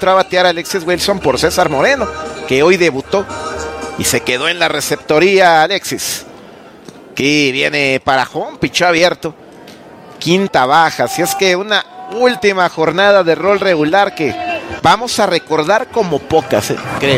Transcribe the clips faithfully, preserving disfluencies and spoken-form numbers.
entró a batear a Alexis Wilson por César Moreno, que hoy debutó y se quedó en la receptoría Alexis. Aquí viene para home, pichó abierto, quinta baja. Así es que una última jornada de rol regular que vamos a recordar como pocas, eh, creo.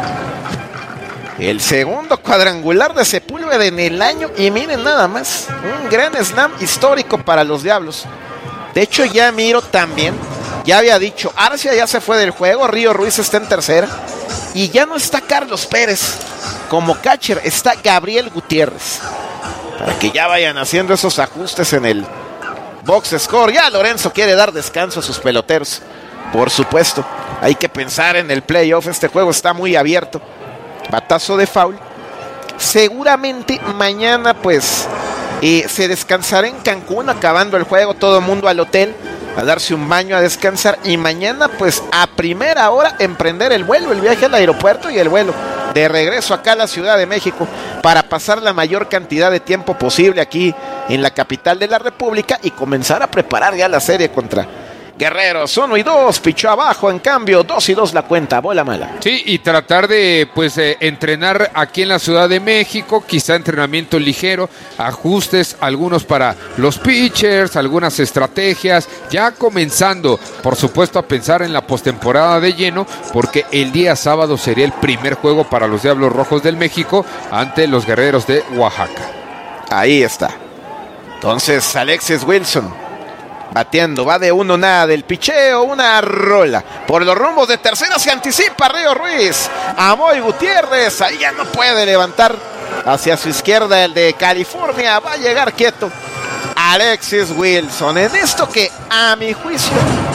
El segundo cuadrangular de Sepúlveda en el año, y miren nada más, un gran slam histórico para los Diablos. De hecho, ya miro también, ya había dicho, Arcia ya se fue del juego, Río Ruiz está en tercera, y ya no está Carlos Pérez como catcher, está Gabriel Gutiérrez, para que ya vayan haciendo esos ajustes en el box score. Ya Lorenzo quiere dar descanso a sus peloteros, por supuesto, hay que pensar en el playoff, este juego está muy abierto. Batazo de foul. Seguramente mañana pues eh, se descansará en Cancún, acabando el juego, todo el mundo al hotel a darse un baño, a descansar, y mañana pues a primera hora emprender el vuelo, el viaje al aeropuerto y el vuelo de regreso acá a la Ciudad de México para pasar la mayor cantidad de tiempo posible aquí en la capital de la República y comenzar a preparar ya la serie contra Guerreros. Uno y dos, pichó abajo, en cambio dos y dos la cuenta, bola mala. Sí, y tratar de pues eh, entrenar aquí en la Ciudad de México, quizá entrenamiento ligero, ajustes, algunos para los pitchers, algunas estrategias, ya comenzando, por supuesto, a pensar en la postemporada de lleno, porque el día sábado sería el primer juego para los Diablos Rojos del México ante los Guerreros de Oaxaca. Ahí está. Entonces, Alexis Wilson bateando, va de uno nada del picheo, una rola. Por los rumbos de tercera se anticipa Río Ruiz. Amoy Gutiérrez, ahí ya no puede levantar. Hacia su izquierda el de California, va a llegar quieto Alexis Wilson. En esto que a mi juicio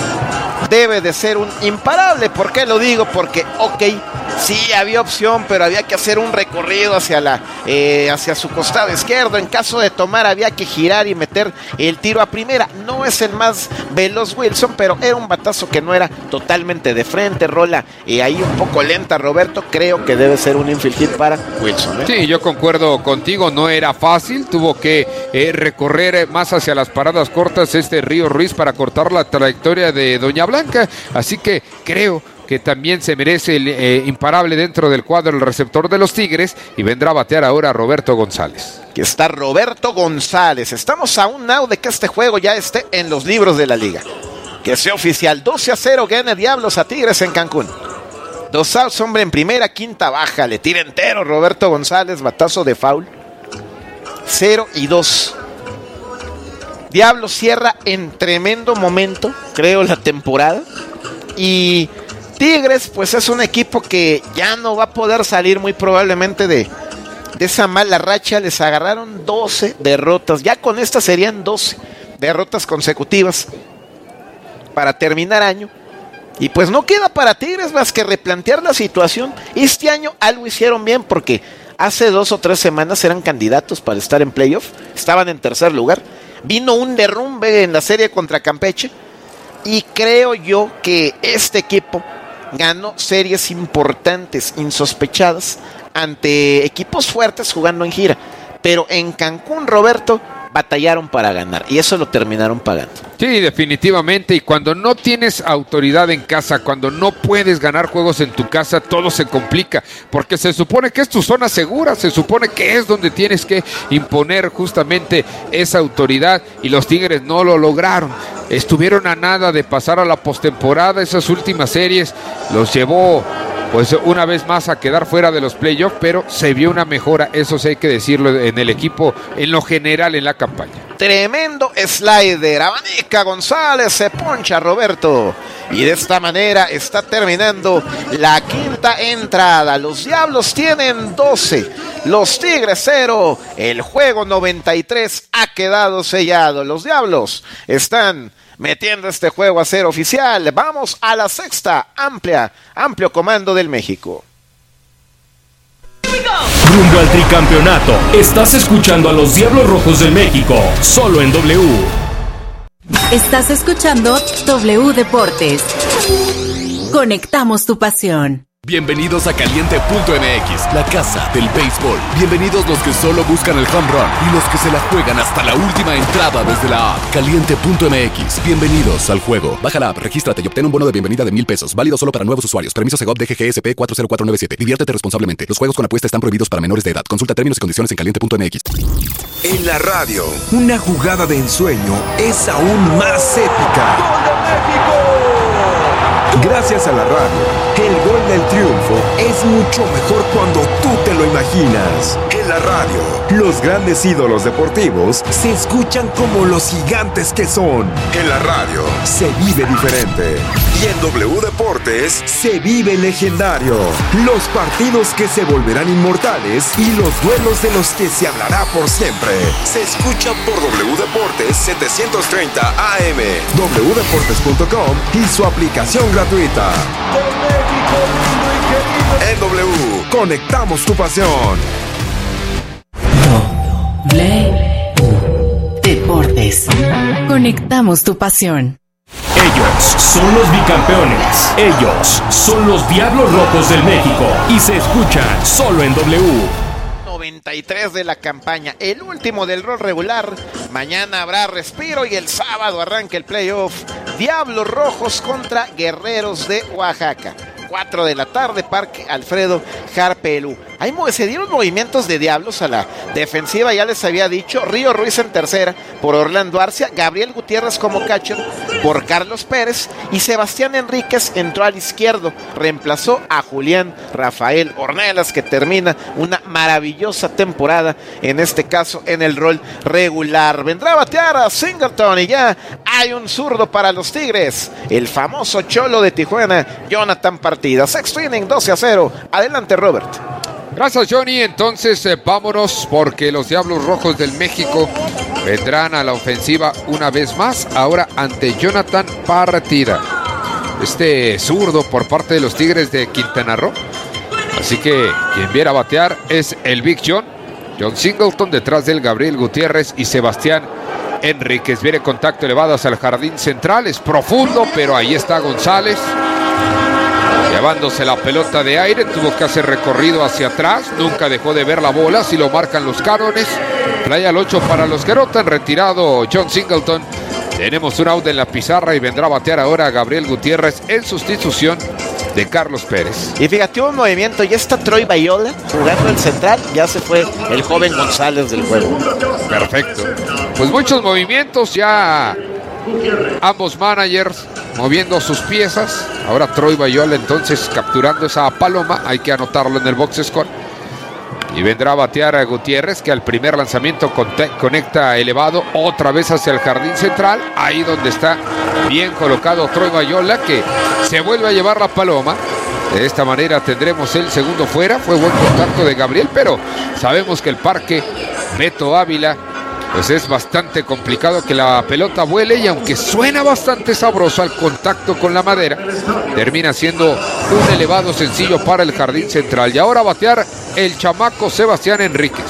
debe de ser un imparable. ¿Por qué lo digo? Porque, ok, sí había opción, pero había que hacer un recorrido hacia la eh, hacia su costado izquierdo. En caso de tomar había que girar y meter el tiro a primera. No es el más veloz Wilson, pero era un batazo que no era totalmente de frente. Rola y ahí un poco lenta, Roberto. Creo que debe ser un infield hit para Wilson, ¿eh? Sí, yo concuerdo contigo, no era fácil. Tuvo que eh, recorrer más hacia las paradas cortas este Río Ruiz para cortar la trayectoria de Doña Blanca. Así que creo que también se merece el eh, imparable dentro del cuadro el receptor de los Tigres, y vendrá a batear ahora Roberto González. Aquí está Roberto González. Estamos a un out de que este juego ya esté en los libros de la liga. Que sea oficial, doce a cero gana Diablos a Tigres en Cancún. Dos outs, hombre en primera, quinta baja, le tira entero Roberto González, batazo de foul. cero y dos. Diablos cierra en tremendo momento, creo, la temporada. Y Tigres, pues es un equipo que ya no va a poder salir muy probablemente de, de esa mala racha. Les agarraron doce derrotas. Ya con esta serían doce derrotas consecutivas para terminar año. Y pues no queda para Tigres más que replantear la situación. Este año algo hicieron bien, porque hace dos o tres semanas eran candidatos para estar en playoff. Estaban en tercer lugar. Vino un derrumbe en la serie contra Campeche. Y creo yo que este equipo ganó series importantes, insospechadas, ante equipos fuertes jugando en gira. Pero en Cancún, Roberto, batallaron para ganar, y eso lo terminaron pagando. Sí, definitivamente, y cuando no tienes autoridad en casa, cuando no puedes ganar juegos en tu casa, todo se complica, porque se supone que es tu zona segura, se supone que es donde tienes que imponer justamente esa autoridad, y los Tigres no lo lograron. Estuvieron a nada de pasar a la postemporada. Esas últimas series los llevó pues una vez más a quedar fuera de los playoffs, pero se vio una mejora, eso sí hay que decirlo, en el equipo en lo general en la campaña. Tremendo slider, abanica González, se poncha Roberto, y de esta manera está terminando la quinta entrada. Los Diablos tienen doce, los Tigres cero, el juego noventa y tres ha quedado sellado. Los Diablos están metiendo este juego a ser oficial. Vamos a la sexta, amplia, amplio comando del México. Rumbo al tricampeonato. Estás escuchando a los Diablos Rojos del México, solo en W. Estás escuchando W Deportes. Conectamos tu pasión. Bienvenidos a Caliente punto M X, la casa del béisbol. Bienvenidos los que solo buscan el home run y los que se la juegan hasta la última entrada desde la app. Caliente punto M X, bienvenidos al juego. Baja la app, regístrate y obtén un bono de bienvenida de mil pesos. Válido solo para nuevos usuarios. Permiso Segov D G G S P cuatro cero cuatro nueve siete. Diviértete responsablemente. Los juegos con apuesta están prohibidos para menores de edad. Consulta términos y condiciones en caliente punto M X. En la radio, una jugada de ensueño es aún más épica. ¡Gol de México! Gracias a la radio, el gol del triunfo es mucho mejor cuando tú te lo imaginas. En la radio, los grandes ídolos deportivos se escuchan como los gigantes que son. En la radio, se vive diferente. Y en W Deportes, se vive legendario. Los partidos que se volverán inmortales y los duelos de los que se hablará por siempre. Se escuchan por W Deportes setecientos treinta A M, w deportes punto com y su aplicación gratuita. En W, conectamos tu pasión. W Deportes. Conectamos tu pasión. Ellos son los bicampeones. Ellos son los Diablos Rojos del México. Y se escuchan solo en W. noventa y tres de la campaña, el último del rol regular. Mañana habrá respiro y el sábado arranca el playoff. Diablos Rojos contra Guerreros de Oaxaca. cuatro de la tarde, Parque Alfredo Harpelú. Ahí se dieron movimientos de Diablos a la defensiva, ya les había dicho. Río Ruiz en tercera por Orlando Arcia, Gabriel Gutiérrez como catcher por Carlos Pérez y Sebastián Enríquez entró al izquierdo, reemplazó a Julián Rafael Ornelas, que termina una maravillosa temporada, en este caso en el rol regular. Vendrá a batear a Singleton y ya hay un zurdo para los Tigres, el famoso Cholo de Tijuana, Jonathan Partida. Sexto inning, doce a cero. Adelante, Robert. Gracias, Johnny. Entonces eh, vámonos, porque los Diablos Rojos del México vendrán a la ofensiva una vez más, ahora ante Jonathan Partida, este zurdo por parte de los Tigres de Quintana Roo. Así que quien viera batear es el Big John, John Singleton, detrás del Gabriel Gutiérrez y Sebastián Enríquez. Viene contacto elevado hacia el jardín central, es profundo, pero ahí está González llevándose la pelota de aire. Tuvo que hacer recorrido hacia atrás, nunca dejó de ver la bola, si lo marcan los cánones. Playa al ocho para los Guerotan, retirado John Singleton. Tenemos un out en la pizarra y vendrá a batear ahora Gabriel Gutiérrez en sustitución de Carlos Pérez. Y fíjate, un movimiento, ya está Troy Bayola jugando el central, ya se fue el joven González del juego. Perfecto. Pues muchos movimientos, ya ambos managers moviendo sus piezas. Ahora Troy Bayola entonces capturando esa paloma, hay que anotarlo en el box score. Y vendrá a batear a Gutiérrez, que al primer lanzamiento conecta elevado otra vez hacia el jardín central, ahí donde está bien colocado Troy Bayola, que se vuelve a llevar la paloma. De esta manera tendremos el segundo fuera. Fue buen contacto de Gabriel, pero sabemos que el parque Beto Ávila pues es bastante complicado que la pelota vuele, y aunque suena bastante sabroso al contacto con la madera, termina siendo un elevado sencillo para el jardín central. Y ahora a batear el chamaco Sebastián Enríquez.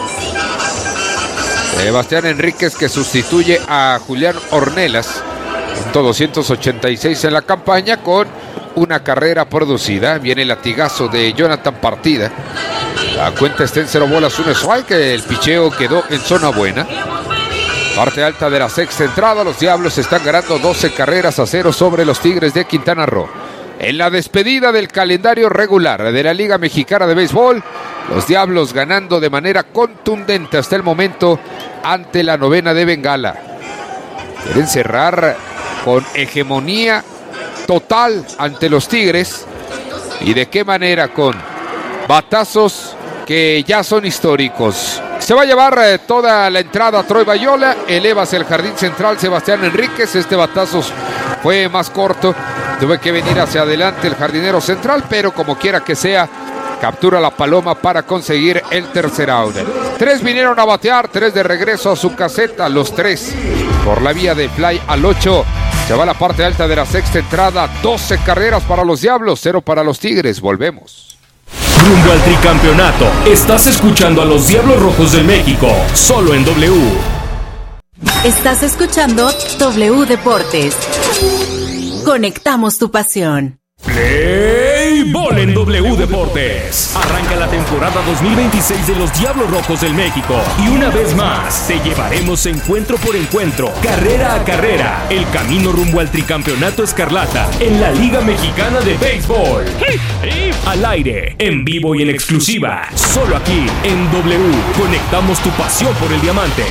Sebastián Enríquez, que sustituye a Julián Ornelas, punto doscientos ochenta y seis en la campaña, con una carrera producida. Viene el latigazo de Jonathan Partida. La cuenta está en cero bolas, un strike. El picheo quedó en zona buena. Parte alta de la sexta entrada. Los Diablos están ganando doce carreras a cero sobre los Tigres de Quintana Roo. En la despedida del calendario regular de la Liga Mexicana de Béisbol, los Diablos ganando de manera contundente hasta el momento ante la novena de Bengala. Quieren cerrar con hegemonía total ante los Tigres. ¿Y de qué manera? Con batazos que ya son históricos. Se va a llevar eh, toda la entrada Troy Bayola, eleva hacia el jardín central Sebastián Enríquez. Este batazo fue más corto, tuve que venir hacia adelante el jardinero central, pero como quiera que sea, captura la paloma para conseguir el tercer out. Tres vinieron a batear, tres de regreso a su caseta, los tres por la vía de fly al ocho. Se va a la parte alta de la sexta entrada, doce carreras para los Diablos, cero para los Tigres. Volvemos. Rumbo al tricampeonato. Estás escuchando a los Diablos Rojos del México, solo en W. Estás escuchando W Deportes. Conectamos tu pasión. Play Ball en W Deportes. Arranca la temporada dos mil veintiséis de los Diablos Rojos del México. Y una vez más, te llevaremos encuentro por encuentro, carrera a carrera, el camino rumbo al tricampeonato escarlata en la Liga Mexicana de Béisbol. Al aire, en vivo y en exclusiva, solo aquí en W. Conectamos tu pasión por el diamante.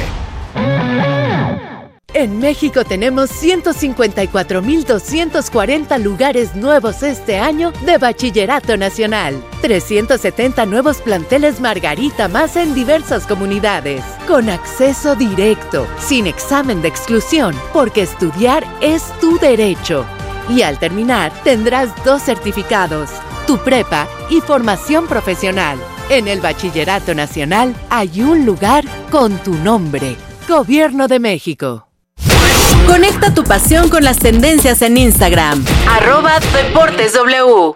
En México tenemos ciento cincuenta y cuatro mil doscientos cuarenta lugares nuevos este año de Bachillerato Nacional. trescientos setenta nuevos planteles Margarita más en diversas comunidades. Con acceso directo, sin examen de exclusión, porque estudiar es tu derecho. Y al terminar, tendrás dos certificados, tu prepa y formación profesional. En el Bachillerato Nacional hay un lugar con tu nombre. Gobierno de México. Conecta tu pasión con las tendencias en Instagram. Arroba Deportes W.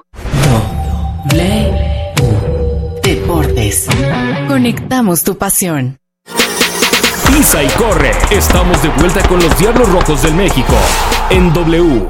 W Deportes. Conectamos tu pasión. Pisa y corre. Estamos de vuelta con los Diablos Rojos del México en W.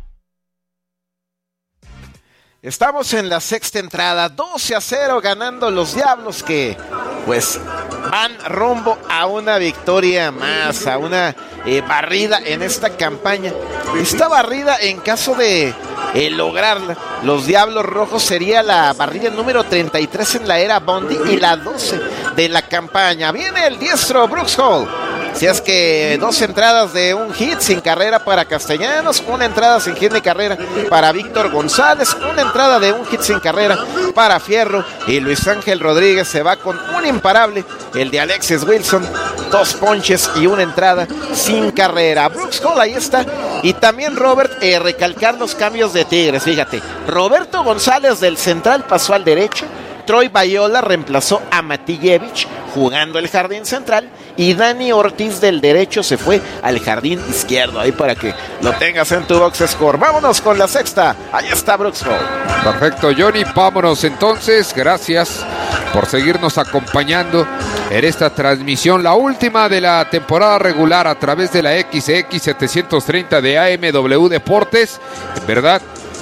Estamos en la sexta entrada, doce a cero ganando los Diablos, que pues van rumbo a una victoria más, a una eh, barrida en esta campaña. Esta barrida, en caso de eh, lograrla, los Diablos Rojos sería la barrida número treinta y tres en la era Bundy y la doce de la campaña. Viene el diestro Brooks Hall. Si es que dos entradas de un hit sin carrera para Castellanos, una entrada sin hit ni carrera para Víctor González, una entrada de un hit sin carrera para Fierro, y Luis Ángel Rodríguez se va con un imparable, el de Alexis Wilson, dos ponches y una entrada sin carrera. Brooks Hall ahí está, y también Robert, eh, recalcar los cambios de Tigres, fíjate, Roberto González del central pasó al derecho, Troy Bayola reemplazó a Matijevich jugando el jardín central, y Dani Ortiz del derecho se fue al jardín izquierdo, ahí para que lo tengas en tu box score. Vámonos con la sexta, ahí está Brooks Hall. Perfecto, Johnny, vámonos entonces. Gracias por seguirnos acompañando en esta transmisión, la última de la temporada regular a través de la X X setecientos treinta de A M W Deportes. En verdad,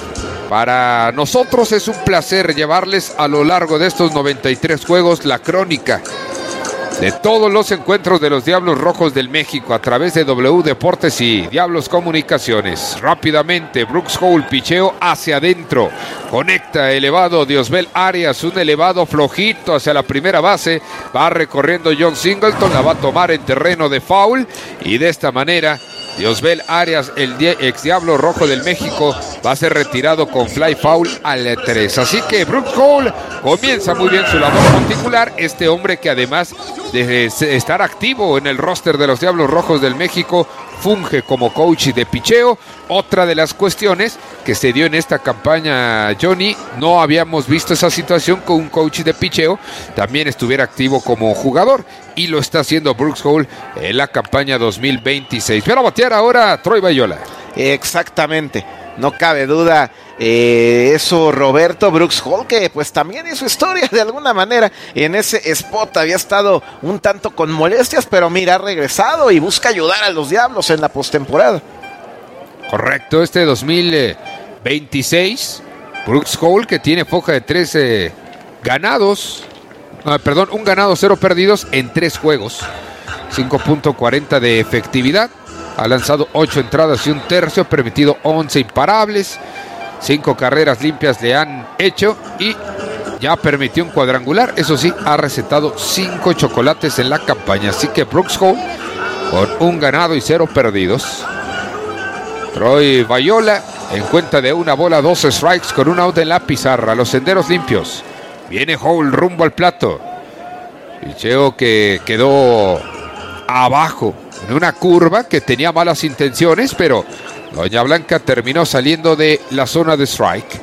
para nosotros es un placer llevarles a lo largo de estos noventa y tres juegos la crónica de todos los encuentros de los Diablos Rojos del México a través de W Deportes y Diablos Comunicaciones. Rápidamente, Brooks Hall, picheo hacia adentro, conecta elevado Diosbel Arias, un elevado flojito hacia la primera base, va recorriendo John Singleton, la va a tomar en terreno de foul, y de esta manera Diosbel Arias, el ex Diablo Rojo del México, va a ser retirado con fly foul al tres. Así que Brooks Hall comienza muy bien su labor particular. Este hombre, que además de estar activo en el roster de los Diablos Rojos del México, funge como coach de picheo. Otra de las cuestiones que se dio en esta campaña, Johnny, no habíamos visto esa situación con un coach de picheo también estuviera activo como jugador, y lo está haciendo Brooks Hall en la campaña dos mil veintiséis. Pero a batear ahora Troy Bayola. Exactamente, no cabe duda, eh, eso Roberto Brooks Hall, que pues también hizo historia de alguna manera en ese spot. Había estado un tanto con molestias, pero mira, ha regresado y busca ayudar a los Diablos en la postemporada. Correcto, este dos mil veintiséis, Brooks Hall, que tiene foja de trece ganados, no, perdón, un ganado, cero perdidos en tres juegos, cinco punto cuarenta de efectividad, ha lanzado ocho entradas y un tercio, permitido once imparables, cinco carreras limpias le han hecho, y ya permitió un cuadrangular. Eso sí, ha recetado cinco chocolates en la campaña. Así que Brooks Hall con un ganado y cero perdidos. Troy Bayola en cuenta de una bola, dos strikes, con un out en la pizarra. Los senderos limpios. Viene Hall rumbo al plato. Picheo que quedó abajo en una curva que tenía malas intenciones, pero Doña Blanca terminó saliendo de la zona de strike.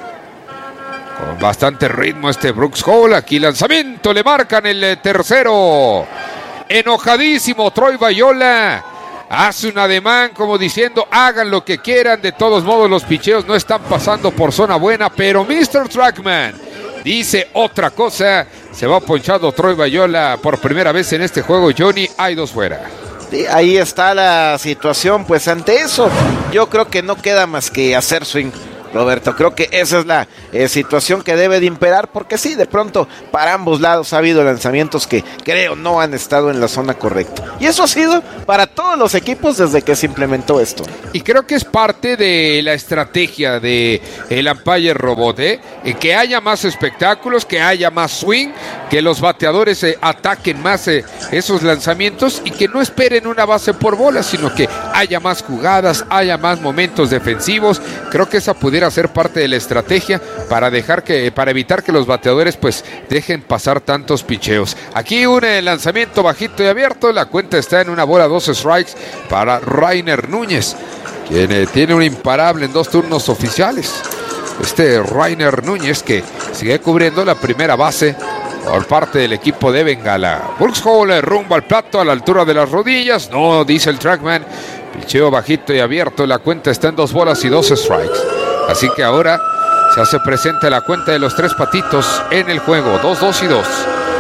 Con bastante ritmo este Brooks Hall. Aquí lanzamiento, le marcan el tercero. Enojadísimo Troy Bayola. Hace un ademán como diciendo, hagan lo que quieran, de todos modos los picheos no están pasando por zona buena. Pero mister Trackman dice otra cosa. Se va ponchado Troy Bayola por primera vez en este juego. Johnny, hay dos fuera. Sí, ahí está la situación. Pues ante eso, yo creo que no queda más que hacer swing. Roberto. Creo que esa es la eh, situación que debe de imperar, porque sí, de pronto para ambos lados ha habido lanzamientos que creo no han estado en la zona correcta. Y eso ha sido para todos los equipos desde que se implementó esto. Y creo que es parte de la estrategia de el umpire robot, ¿eh? Que haya más espectáculos, que haya más swing, que los bateadores eh, ataquen más eh, esos lanzamientos y que no esperen una base por bola, sino que haya más jugadas, haya más momentos defensivos. Creo que esa pudiera ser parte de la estrategia para dejar que, para evitar que los bateadores pues dejen pasar tantos picheos. Aquí un eh, lanzamiento bajito y abierto, la cuenta está en una bola, dos strikes para Rainer Núñez, quien eh, tiene un imparable en dos turnos oficiales. Este Rainer Núñez que sigue cubriendo la primera base por parte del equipo de Bengala. Brooks Hall rumbo al plato a la altura de las rodillas. No, dice el trackman. Picheo bajito y abierto. La cuenta está en dos bolas y dos strikes. Así que ahora se hace presente la cuenta de los tres patitos en el juego. Dos, dos y dos.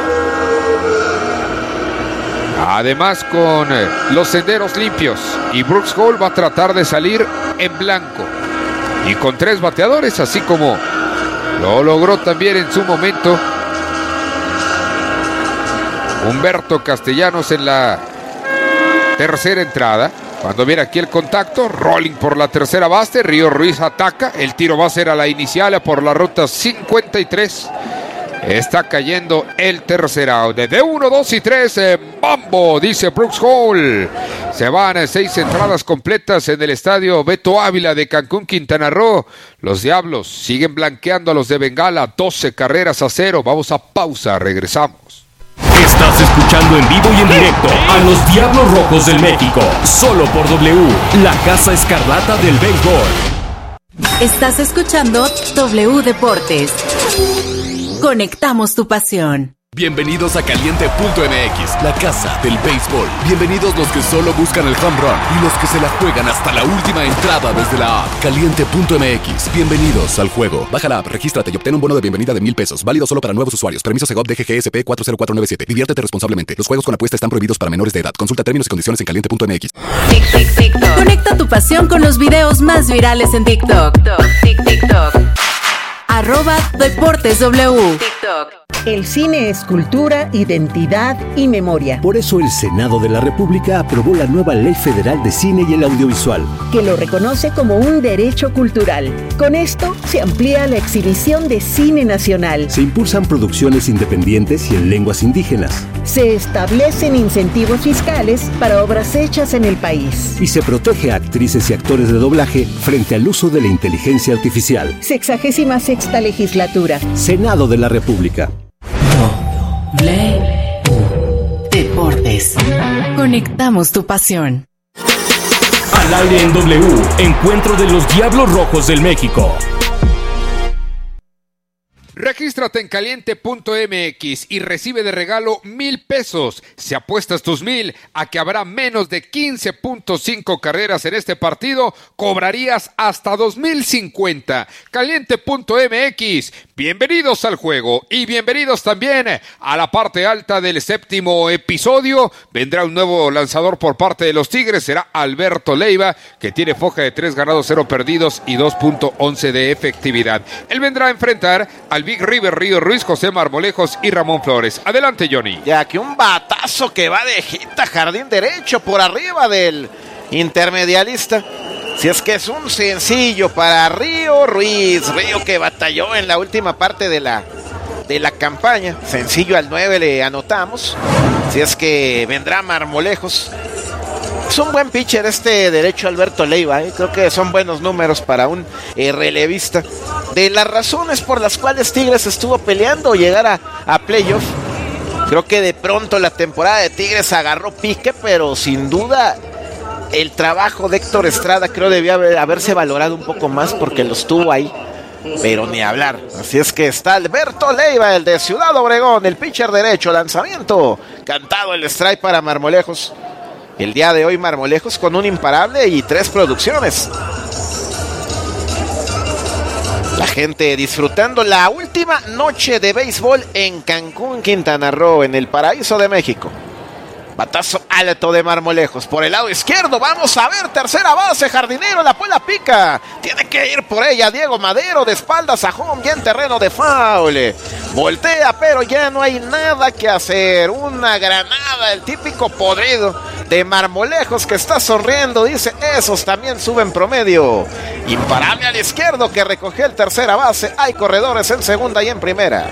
Además con eh, los senderos limpios. Y Brooks Hall va a tratar de salir en blanco. Y con tres bateadores, así como lo logró también en su momento Humberto Castellanos en la tercera entrada. Cuando viene aquí el contacto, rolling por la tercera base, Río Ruiz ataca, el tiro va a ser a la inicial por la ruta cincuenta y tres. Está cayendo el tercer out. De uno, dos y tres, eh, ¡bambo! Dice Brooks Hall. Se van a seis entradas completas en el estadio Beto Ávila de Cancún, Quintana Roo. Los Diablos siguen blanqueando a los de Bengala, doce carreras a cero. Vamos a pausa, regresamos. Estás escuchando en vivo y en directo a los Diablos Rojos del México, solo por W, la Casa Escarlata del béisbol. Estás escuchando W Deportes. Conectamos tu pasión. Bienvenidos a Caliente punto M X, la casa del béisbol. Bienvenidos los que solo buscan el home run y los que se la juegan hasta la última entrada desde la app. Caliente punto M X, bienvenidos al juego. Baja la app, regístrate y obtén un bono de bienvenida de mil pesos. Válido solo para nuevos usuarios. Permiso Segov D G G S P cuatro cero cuatro nueve siete. Diviértete responsablemente. Los juegos con apuesta están prohibidos para menores de edad. Consulta términos y condiciones en Caliente punto M X. Tic, tic, tic, conecta tu pasión con los videos más virales en TikTok. Tic, tic, toc. Arroba Deportes W. TikTok. El cine es cultura, identidad y memoria. Por eso el Senado de la República aprobó la nueva Ley Federal de Cine y el Audiovisual, que lo reconoce como un derecho cultural. Con esto se amplía la exhibición de cine nacional. Se impulsan producciones independientes y en lenguas indígenas. Se establecen incentivos fiscales para obras hechas en el país. Y se protege a actrices y actores de doblaje frente al uso de la inteligencia artificial. Sexagésima sexta legislatura. Senado de la República. W Deportes. Conectamos tu pasión. Al aire en W, encuentro de los Diablos Rojos del México. Regístrate en Caliente punto M X y recibe de regalo mil pesos. Si apuestas tus mil a que habrá menos de quince punto cinco carreras en este partido, cobrarías hasta dos mil cincuenta. Caliente punto M X, bienvenidos al juego y bienvenidos también a la parte alta del séptimo episodio. Vendrá un nuevo lanzador por parte de los Tigres, será Alberto Leiva, que tiene foja de tres ganados, cero perdidos y dos punto once de efectividad. Él vendrá a enfrentar al Big River, Río Ruiz, José Marmolejos y Ramón Flores. Adelante, Johnny. Ya que un batazo que va de hita, jardín derecho, por arriba del intermedialista. Si es que es un sencillo para Río Ruiz. Río que batalló en la última parte de la, de la campaña. Sencillo al nueve le anotamos. Si es que vendrá Marmolejos. Es un buen pitcher este derecho Alberto Leiva, ¿eh? Creo que son buenos números para un eh, relevista. De las razones por las cuales Tigres estuvo peleando llegar a, a playoff, creo que de pronto la temporada de Tigres agarró pique, pero sin duda el trabajo de Héctor Estrada creo debía haber, haberse valorado un poco más porque lo estuvo ahí, pero ni hablar. Así es que está Alberto Leiva, el de Ciudad Obregón, el pitcher derecho, lanzamiento, cantado el strike para Marmolejos. El día de hoy Marmolejos con un imparable y tres producciones. La gente disfrutando la última noche de béisbol en Cancún, Quintana Roo, en el paraíso de México. Batazo alto de Marmolejos. Por el lado izquierdo, vamos a ver, tercera base, Jardinero, la puela pica. Tiene que ir por ella Diego Madero, de espaldas a home, ya en terreno de foul. Voltea, pero ya no hay nada que hacer. Una granada, el típico podrido de Marmolejos que está sonriendo. Dice, esos también suben promedio. Imparable al izquierdo que recogió el tercera base. Hay corredores en segunda y en primera.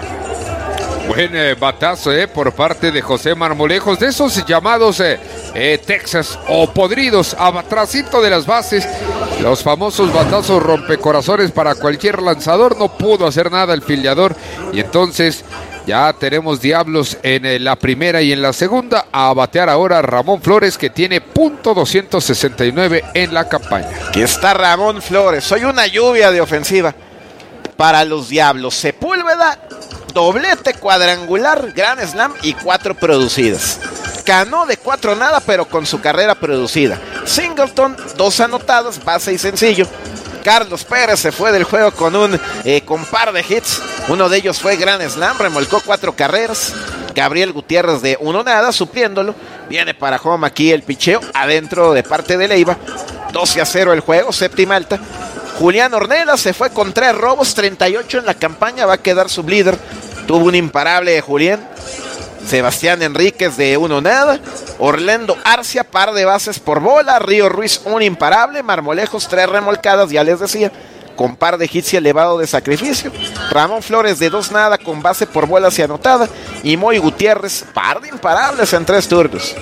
Buen eh, batazo eh, por parte de José Marmolejos, de esos llamados eh, eh, Texas o podridos, atrasito de las bases, los famosos batazos rompecorazones para cualquier lanzador. No pudo hacer nada el fildeador y entonces ya tenemos Diablos en eh, la primera y en la segunda. A batear ahora Ramón Flores, que tiene punto doscientos sesenta y nueve en la campaña. Aquí está Ramón Flores. Hoy una lluvia de ofensiva para los Diablos. Sepúlveda, doblete cuadrangular, gran slam y cuatro producidas. Cano de cuatro nada, pero con su carrera producida. Singleton, dos anotadas, base y sencillo. Carlos Pérez se fue del juego con un eh, con par de hits. Uno de ellos fue gran slam, remolcó cuatro carreras. Gabriel Gutiérrez de uno nada, supliéndolo. Viene para home aquí el picheo, adentro de parte de Leiva. doce a cero el juego, séptima alta. Julián Ornelas se fue con tres robos, treinta y ocho en la campaña, va a quedar sublíder. Tuvo un imparable de Julián. Sebastián Enríquez de uno nada. Orlando Arcia, par de bases por bola. Río Ruiz, un imparable. Marmolejos, tres remolcadas, ya les decía, con par de hits y elevado de sacrificio. Ramón Flores de dos nada, con base por bolas y anotada. Y Moy Gutiérrez, par de imparables en tres turnos.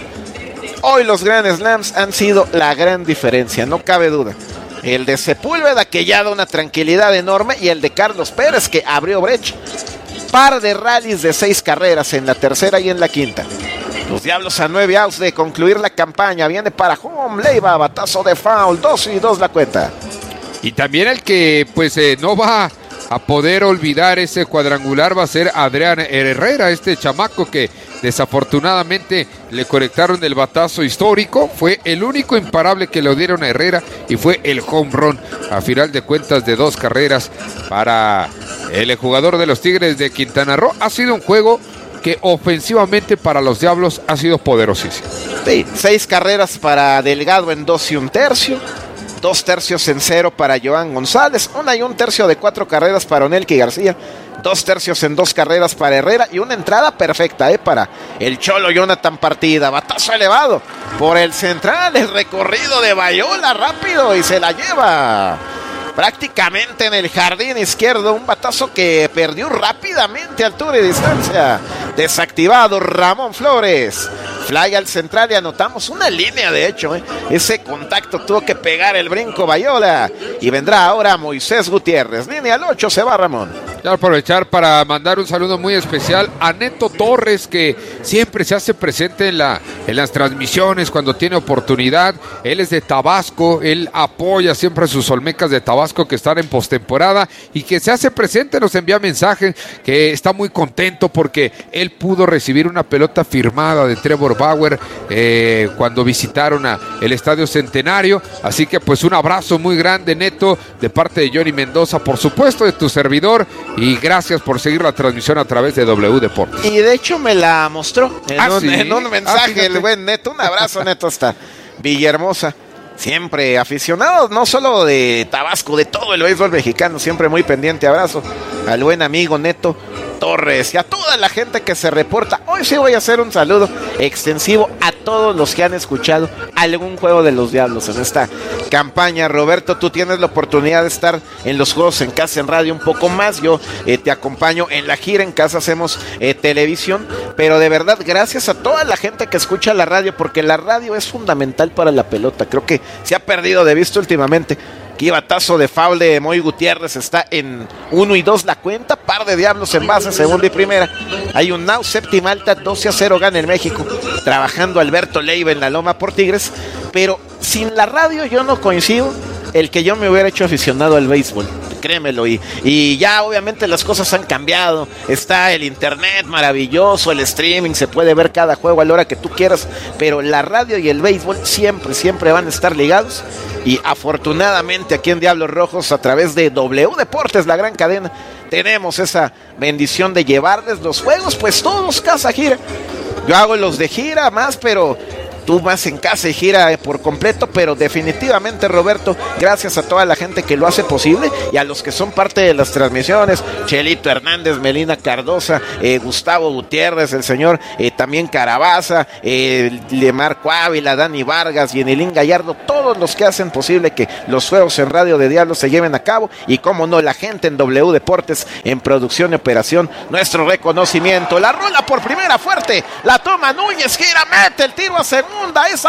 Hoy los Grand Slams han sido la gran diferencia, no cabe duda. El de Sepúlveda, que ya da una tranquilidad enorme, y el de Carlos Pérez, que abrió brecha. Par de rallies de seis carreras en la tercera y en la quinta. Los Diablos a nueve outs de concluir la campaña. Viene para home, Leiva, batazo de foul, dos y dos la cuenta. Y también el que pues eh, no va a poder olvidar ese cuadrangular va a ser Adrián Herrera, este chamaco que desafortunadamente le conectaron el batazo histórico. Fue el único imparable que le dieron a Herrera y fue el home run, a final de cuentas, de dos carreras para el jugador de los Tigres de Quintana Roo. Ha sido un juego que ofensivamente para los Diablos ha sido poderosísimo. Sí, seis carreras para Delgado en dos y un tercio. Dos tercios en cero para Joan González. Una y un tercio de cuatro carreras para Onelki García. Dos tercios en dos carreras para Herrera. Y una entrada perfecta eh, para el Cholo Jonathan Partida. Batazo elevado por el central. El recorrido de Bayola rápido y se la lleva prácticamente en el jardín izquierdo. Un batazo que perdió rápidamente altura y distancia. Desactivado Ramón Flores. Fly al central y anotamos una línea, de hecho. ¿eh? Ese contacto tuvo que pegar el brinco Bayola. Y vendrá ahora Moisés Gutiérrez. Línea al ocho, se va Ramón. Quiero aprovechar para mandar un saludo muy especial a Neto Torres, que siempre se hace presente en, la, en las transmisiones cuando tiene oportunidad. Él es de Tabasco, él apoya siempre a sus Olmecas de Tabasco que están en postemporada y que se hace presente, nos envía mensajes que está muy contento porque él pudo recibir una pelota firmada de Trevor Bauer eh, cuando visitaron a el Estadio Centenario. Así que pues un abrazo muy grande, Neto, de parte de Johnny Mendoza, por supuesto, de tu servidor. Y gracias por seguir la transmisión a través de W Deportes. Y de hecho me la mostró en, ¿Ah, un, sí? en un mensaje ah, el buen Neto. Un abrazo, Neto, hasta Villahermosa. Siempre aficionado, no solo de Tabasco, de todo el béisbol mexicano. Siempre muy pendiente. Abrazo al buen amigo Neto Torres y a toda la gente que se reporta. Hoy sí voy a hacer un saludo extensivo a todos los que han escuchado algún juego de los Diablos en esta campaña. Roberto, tú tienes la oportunidad de estar en los juegos en casa, en radio un poco más. Yo eh, te acompaño en la gira, en casa hacemos eh, televisión, pero de verdad gracias a toda la gente que escucha la radio, porque la radio es fundamental para la pelota. Creo que se ha perdido de vista últimamente. Aquí batazo de foul de Moy Gutiérrez, está en uno y dos la cuenta. Par de Diablos en base, segunda y primera. Hay un now, séptima alta, doce a cero gana el México. Trabajando Alberto Leiva en la loma por Tigres. Pero sin la radio yo no coincido el que yo me hubiera hecho aficionado al béisbol. Créemelo, y, y ya obviamente las cosas han cambiado. Está el internet maravilloso, el streaming, se puede ver cada juego a la hora que tú quieras, pero la radio y el béisbol siempre, siempre van a estar ligados. Y afortunadamente aquí en Diablos Rojos, a través de W Deportes, la gran cadena, tenemos esa bendición de llevarles los juegos, pues todos casa gira. Yo hago los de gira más, pero tú más en casa y gira por completo, pero definitivamente, Roberto, gracias a toda la gente que lo hace posible y a los que son parte de las transmisiones, Chelito Hernández, Melina Cardosa, eh, Gustavo Gutiérrez, el señor eh, también Carabaza, eh, Lemarco Ávila, Dani Vargas, Yenilín Gallardo, todos los que hacen posible que los juegos en Radio de Diablos se lleven a cabo, y cómo no, la gente en W Deportes en producción y operación, nuestro reconocimiento. La rola por primera fuerte, la toma Núñez, gira, mete el tiro a segunda, es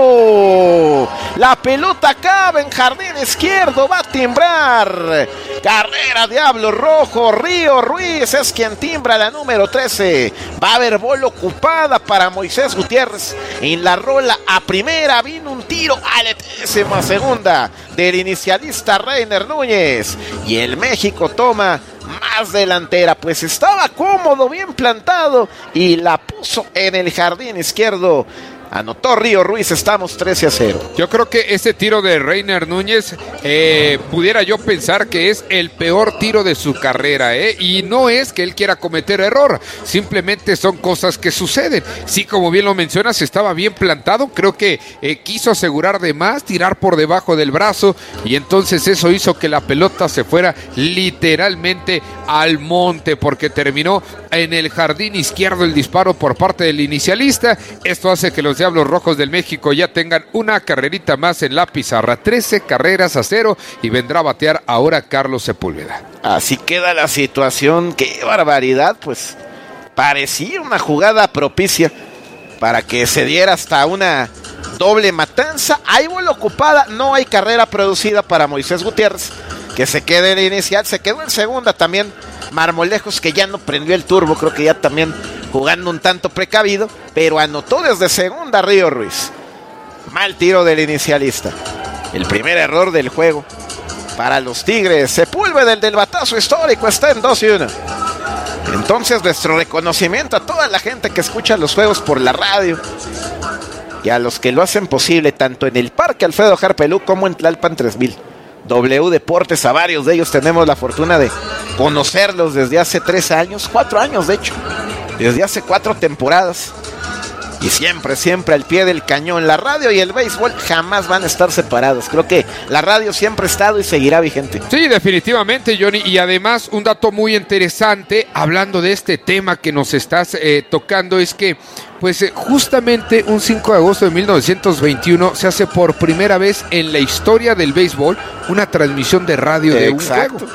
alto, la pelota cabe en jardín izquierdo, va a timbrar, carrera Diablo Rojo, Río Ruiz es quien timbra la número trece, va a haber bola ocupada para Moisés Gutiérrez, en la rola a primera vino un tiro a la décima segunda del inicialista Reiner Núñez, y el México toma más delantera, pues estaba cómodo, bien plantado, y la puso en el jardín izquierdo. Anotó Río Ruiz, estamos trece a cero. Yo creo que ese tiro de Reiner Núñez, eh, pudiera yo pensar que es el peor tiro de su carrera, ¿eh? Y no es que él quiera cometer error, simplemente son cosas que suceden. Sí, como bien lo mencionas, estaba bien plantado, creo que eh, quiso asegurar de más, tirar por debajo del brazo, y entonces eso hizo que la pelota se fuera literalmente al monte, porque terminó en el jardín izquierdo el disparo por parte del inicialista. Esto hace que los Diablos Rojos del México ya tengan una carrerita más en la pizarra, trece carreras a cero, y vendrá a batear ahora Carlos Sepúlveda. Así queda la situación, qué barbaridad, pues parecía una jugada propicia para que se diera hasta una doble matanza. Hay bola ocupada, no hay carrera producida para Moisés Gutiérrez, que se quede en el inicial, se quedó en segunda también Marmolejos, que ya no prendió el turbo, creo que ya también jugando un tanto precavido, pero anotó desde segunda Río Ruiz. Mal tiro del inicialista, el primer error del juego para los Tigres. Sepúlveda, el del batazo histórico, está en dos y uno. Entonces nuestro reconocimiento a toda la gente que escucha los juegos por la radio y a los que lo hacen posible tanto en el Parque Alfredo Harpelú como en Tlalpan tres mil. W Deportes, a varios de ellos tenemos la fortuna de conocerlos desde hace tres años, cuatro años de hecho, desde hace cuatro temporadas, y siempre, siempre al pie del cañón. La radio y el béisbol jamás van a estar separados. Creo que la radio siempre ha estado y seguirá vigente. Sí, definitivamente, Johnny, y además un dato muy interesante, hablando de este tema que nos estás eh, tocando, es que pues eh, justamente un cinco de agosto de mil novecientos veintiuno se hace por primera vez en la historia del béisbol una transmisión de radio de Exacto. un juego.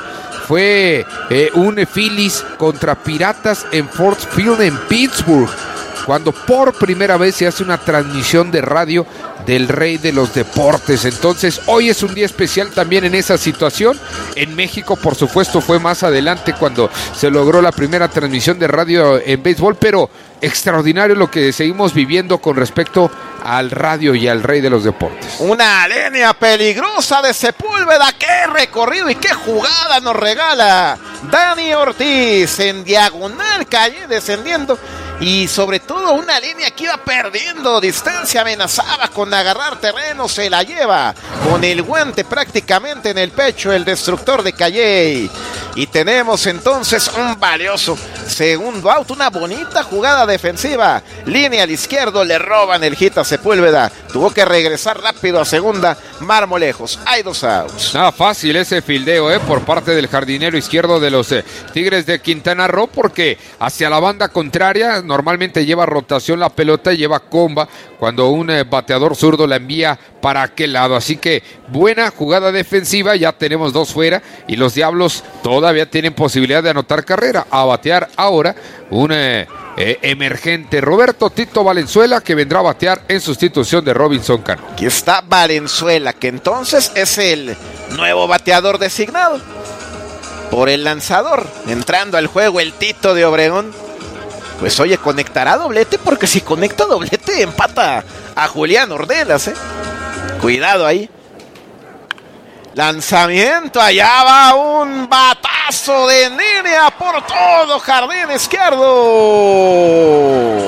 Fue eh, un Phillies contra Piratas en Ford Field en Pittsburgh, cuando por primera vez se hace una transmisión de radio del rey de los deportes. Entonces hoy es un día especial también en esa situación. En México, por supuesto, fue más adelante cuando se logró la primera transmisión de radio en béisbol, pero extraordinario lo que seguimos viviendo con respecto al radio y al rey de los deportes. Una línea peligrosa de Sepúlveda, qué recorrido y qué jugada nos regala Dani Ortiz en diagonal, calle descendiendo, y sobre todo una línea que iba perdiendo distancia, amenazaba con agarrar terreno, se la lleva con el guante prácticamente en el pecho el destructor de Calle, y tenemos entonces un valioso segundo out, una bonita jugada defensiva, línea al izquierdo, le roban el hit a Sepúlveda, tuvo que regresar rápido a segunda Marmolejos, hay dos outs. Nada fácil ese fildeo eh, por parte del jardinero izquierdo de los eh, Tigres de Quintana Roo, porque hacia la banda contraria normalmente lleva rotación la pelota y lleva comba cuando un eh, bateador zurdo la envía para aquel lado, así que buena jugada defensiva, ya tenemos dos fuera y los Diablos todavía tienen posibilidad de anotar carrera. A batear ahora un eh, eh, emergente Roberto Tito Valenzuela, que vendrá a batear en sustitución de Robinson Cano. Aquí está Valenzuela, que entonces es el nuevo bateador designado por el lanzador, entrando al juego el Tito de Obregón. Pues oye, conectará doblete, porque si conecta doblete empata a Julián Ordelas, eh. Cuidado ahí. Lanzamiento, allá va un batazo de línea por todo jardín izquierdo.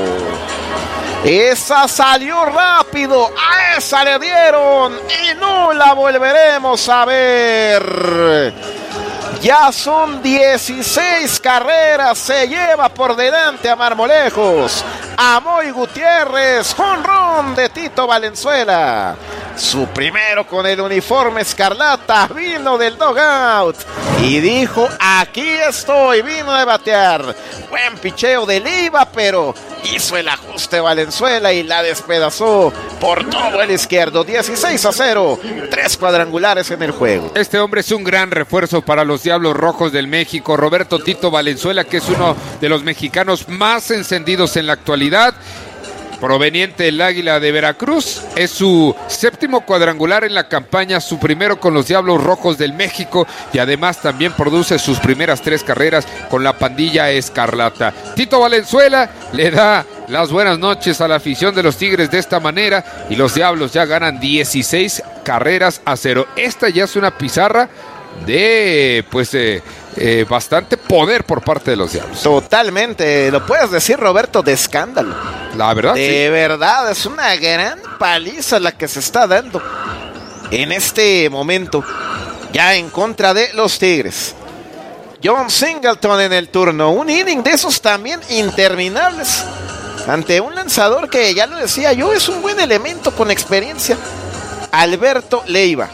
Esa salió rápido, a esa le dieron y no la volveremos a ver. Ya son dieciséis carreras, se lleva por delante a Marmolejos. Amoy Gutiérrez, jonrón de Tito Valenzuela. Su primero con el uniforme escarlata, vino del dugout y dijo, aquí estoy, vino de batear. Buen picheo de Leiva, pero hizo el ajuste Valenzuela y la despedazó por todo el izquierdo. dieciséis a cero, tres cuadrangulares en el juego. Este hombre es un gran refuerzo para los Diablos Rojos del México. Roberto Tito Valenzuela, que es uno de los mexicanos más encendidos en la actualidad, proveniente del Águila de Veracruz. Es su séptimo cuadrangular en la campaña, su primero con los Diablos Rojos del México, y además también produce sus primeras tres carreras con la pandilla escarlata. Tito Valenzuela le da las buenas noches a la afición de los Tigres de esta manera, y los Diablos ya ganan dieciséis carreras a cero. Esta ya es una pizarra de pues eh, eh, bastante poder por parte de los Diablos. Totalmente, lo puedes decir, Roberto, de escándalo. La verdad, de sí. verdad, es una gran paliza la que se está dando en este momento, ya en contra de los Tigres. John Singleton en el turno, un inning de esos también interminables, ante un lanzador que, ya lo decía yo, es un buen elemento con experiencia, Alberto Leiva.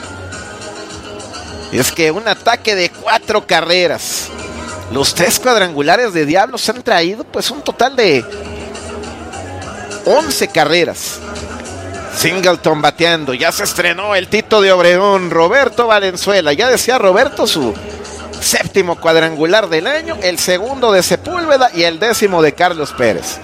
Es que un ataque de cuatro carreras. Los tres cuadrangulares de Diablos han traído pues un total de once carreras. Singleton bateando. Ya se estrenó el Tito de Obregón, Roberto Valenzuela. Ya decía Roberto, su séptimo cuadrangular del año, el segundo de Sepúlveda y el décimo de Carlos Pérez.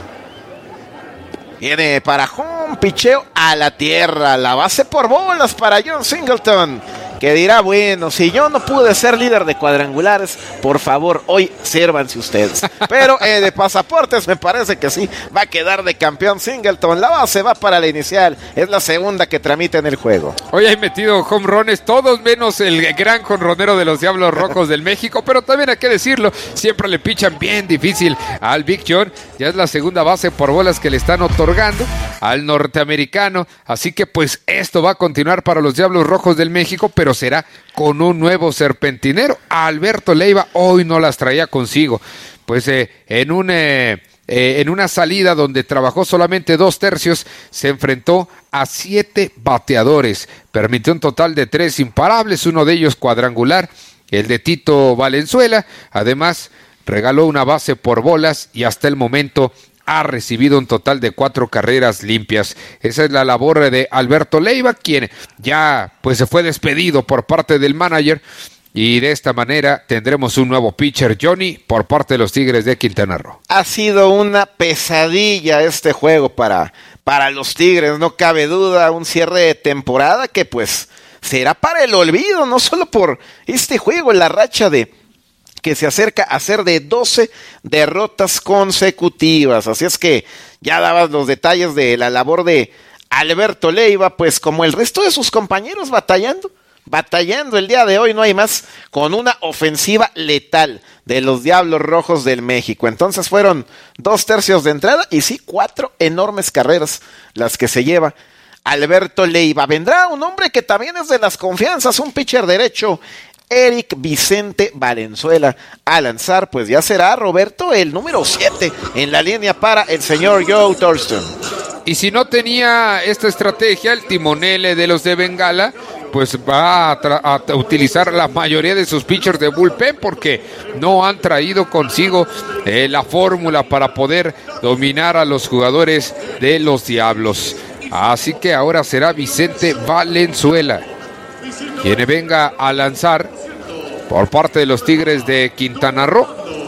Viene para home, picheo a la tierra. La base por bolas para John Singleton, que dirá, bueno, si yo no pude ser líder de cuadrangulares, por favor, hoy sírvanse ustedes. Pero eh, de pasaportes me parece que sí, va a quedar de campeón Singleton. La base va para la inicial, es la segunda que tramita en el juego. Hoy hay metido home runs, todos menos el gran jonronero de los Diablos Rojos del México, pero también hay que decirlo, siempre le pichan bien difícil al Big John. Ya es la segunda base por bolas que le están otorgando al norteamericano, así que pues esto va a continuar para los Diablos Rojos del México, pero será con un nuevo serpentinero. Alberto Leiva hoy no las traía consigo, pues eh, en un eh, eh, en una salida donde trabajó solamente dos tercios, se enfrentó a siete bateadores, permitió un total de tres imparables, uno de ellos cuadrangular, el de Tito Valenzuela. Además regaló una base por bolas y hasta el momento ha recibido un total de cuatro carreras limpias. Esa es la labor de Alberto Leiva, quien ya pues se fue despedido por parte del manager, y de esta manera tendremos un nuevo pitcher, Johnny, por parte de los Tigres de Quintana Roo. Ha sido una pesadilla este juego para, para los Tigres, no cabe duda, un cierre de temporada que pues será para el olvido, no solo por este juego, la racha de que se acerca a ser de doce derrotas consecutivas. Así es que ya dabas los detalles de la labor de Alberto Leiva, pues como el resto de sus compañeros batallando, batallando el día de hoy, no hay más, con una ofensiva letal de los Diablos Rojos del México. Entonces fueron dos tercios de entrada y sí, cuatro enormes carreras las que se lleva Alberto Leiva. Vendrá un hombre que también es de las confianzas, un pitcher derecho, Eric Vicente Valenzuela, a lanzar. Pues ya será, Roberto, el número siete en la línea para el señor Joe Thurston. Y si no tenía esta estrategia, el timonel de los de Bengala pues va a, tra- a utilizar la mayoría de sus pitchers de bullpen, porque no han traído consigo eh, la fórmula para poder dominar a los jugadores de los Diablos. Así que ahora será Vicente Valenzuela quien venga a lanzar por parte de los Tigres de Quintana Roo.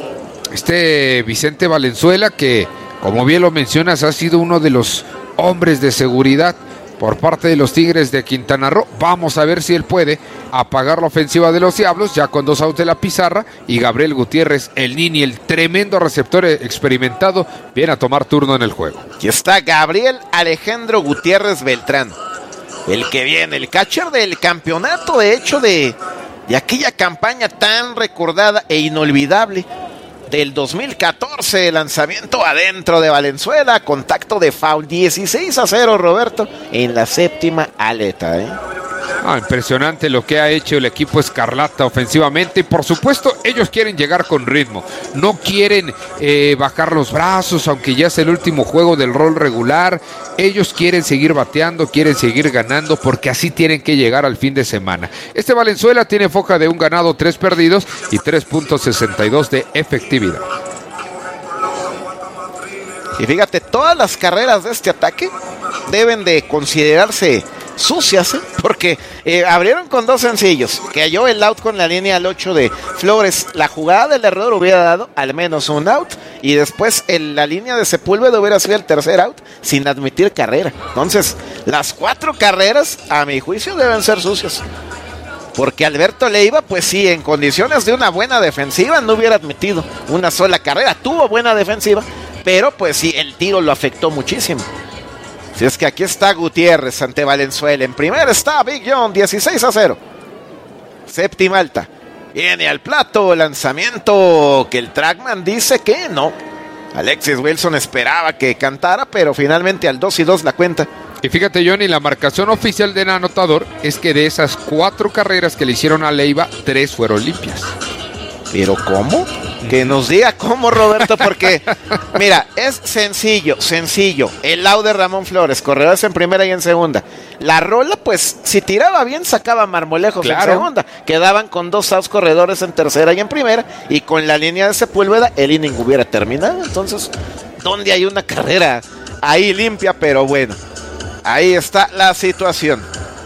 Este Vicente Valenzuela, que como bien lo mencionas, ha sido uno de los hombres de seguridad por parte de los Tigres de Quintana Roo. Vamos a ver si él puede apagar la ofensiva de los Diablos, ya con dos outs de la pizarra, y Gabriel Gutiérrez, el Nini, el tremendo receptor experimentado, viene a tomar turno en el juego. Aquí está Gabriel Alejandro Gutiérrez Beltrán, el que viene, el catcher del campeonato, de hecho, de, de aquella campaña tan recordada e inolvidable del dos mil catorce, lanzamiento adentro de Valenzuela, contacto de foul, dieciséis a cero, Roberto, en la séptima aleta, ¿eh? Ah, impresionante lo que ha hecho el equipo Escarlata ofensivamente y por supuesto ellos quieren llegar con ritmo, no quieren eh, bajar los brazos aunque ya es el último juego del rol regular, ellos quieren seguir bateando, quieren seguir ganando porque así tienen que llegar al fin de semana. Este Valenzuela tiene foja de un ganado, tres perdidos y tres punto sesenta y dos de efectividad. Y fíjate, todas las carreras de este ataque deben de considerarse sucias, ¿eh? Porque eh, abrieron con dos sencillos, cayó el out con la línea al ocho de Flores, la jugada del error hubiera dado al menos un out y después en la línea de Sepúlveda hubiera sido el tercer out sin admitir carrera. Entonces las cuatro carreras a mi juicio deben ser sucias, porque Alberto Leiva pues sí, en condiciones de una buena defensiva no hubiera admitido una sola carrera, tuvo buena defensiva, pero pues sí, el tiro lo afectó muchísimo. Si es que aquí está Gutiérrez ante Valenzuela. En primera está Big John, dieciséis a cero. Séptima alta. Viene al plato, lanzamiento que el trackman dice que no. Alexis Wilson esperaba que cantara, pero finalmente al dos y dos la cuenta. Y fíjate, Johnny, la marcación oficial del anotador es que de esas cuatro carreras que le hicieron a Leiva, tres fueron limpias. ¿Pero cómo? Que nos diga cómo, Roberto, porque mira, es sencillo, sencillo. El out de Ramón Flores, corredores en primera y en segunda. La rola, pues, si tiraba bien, sacaba Marmolejos claro. en segunda. Quedaban con dos outs corredores en tercera y en primera. Y con la línea de Sepúlveda, el inning hubiera terminado. Entonces, ¿dónde hay una carrera ahí limpia? Pero bueno, ahí está la situación.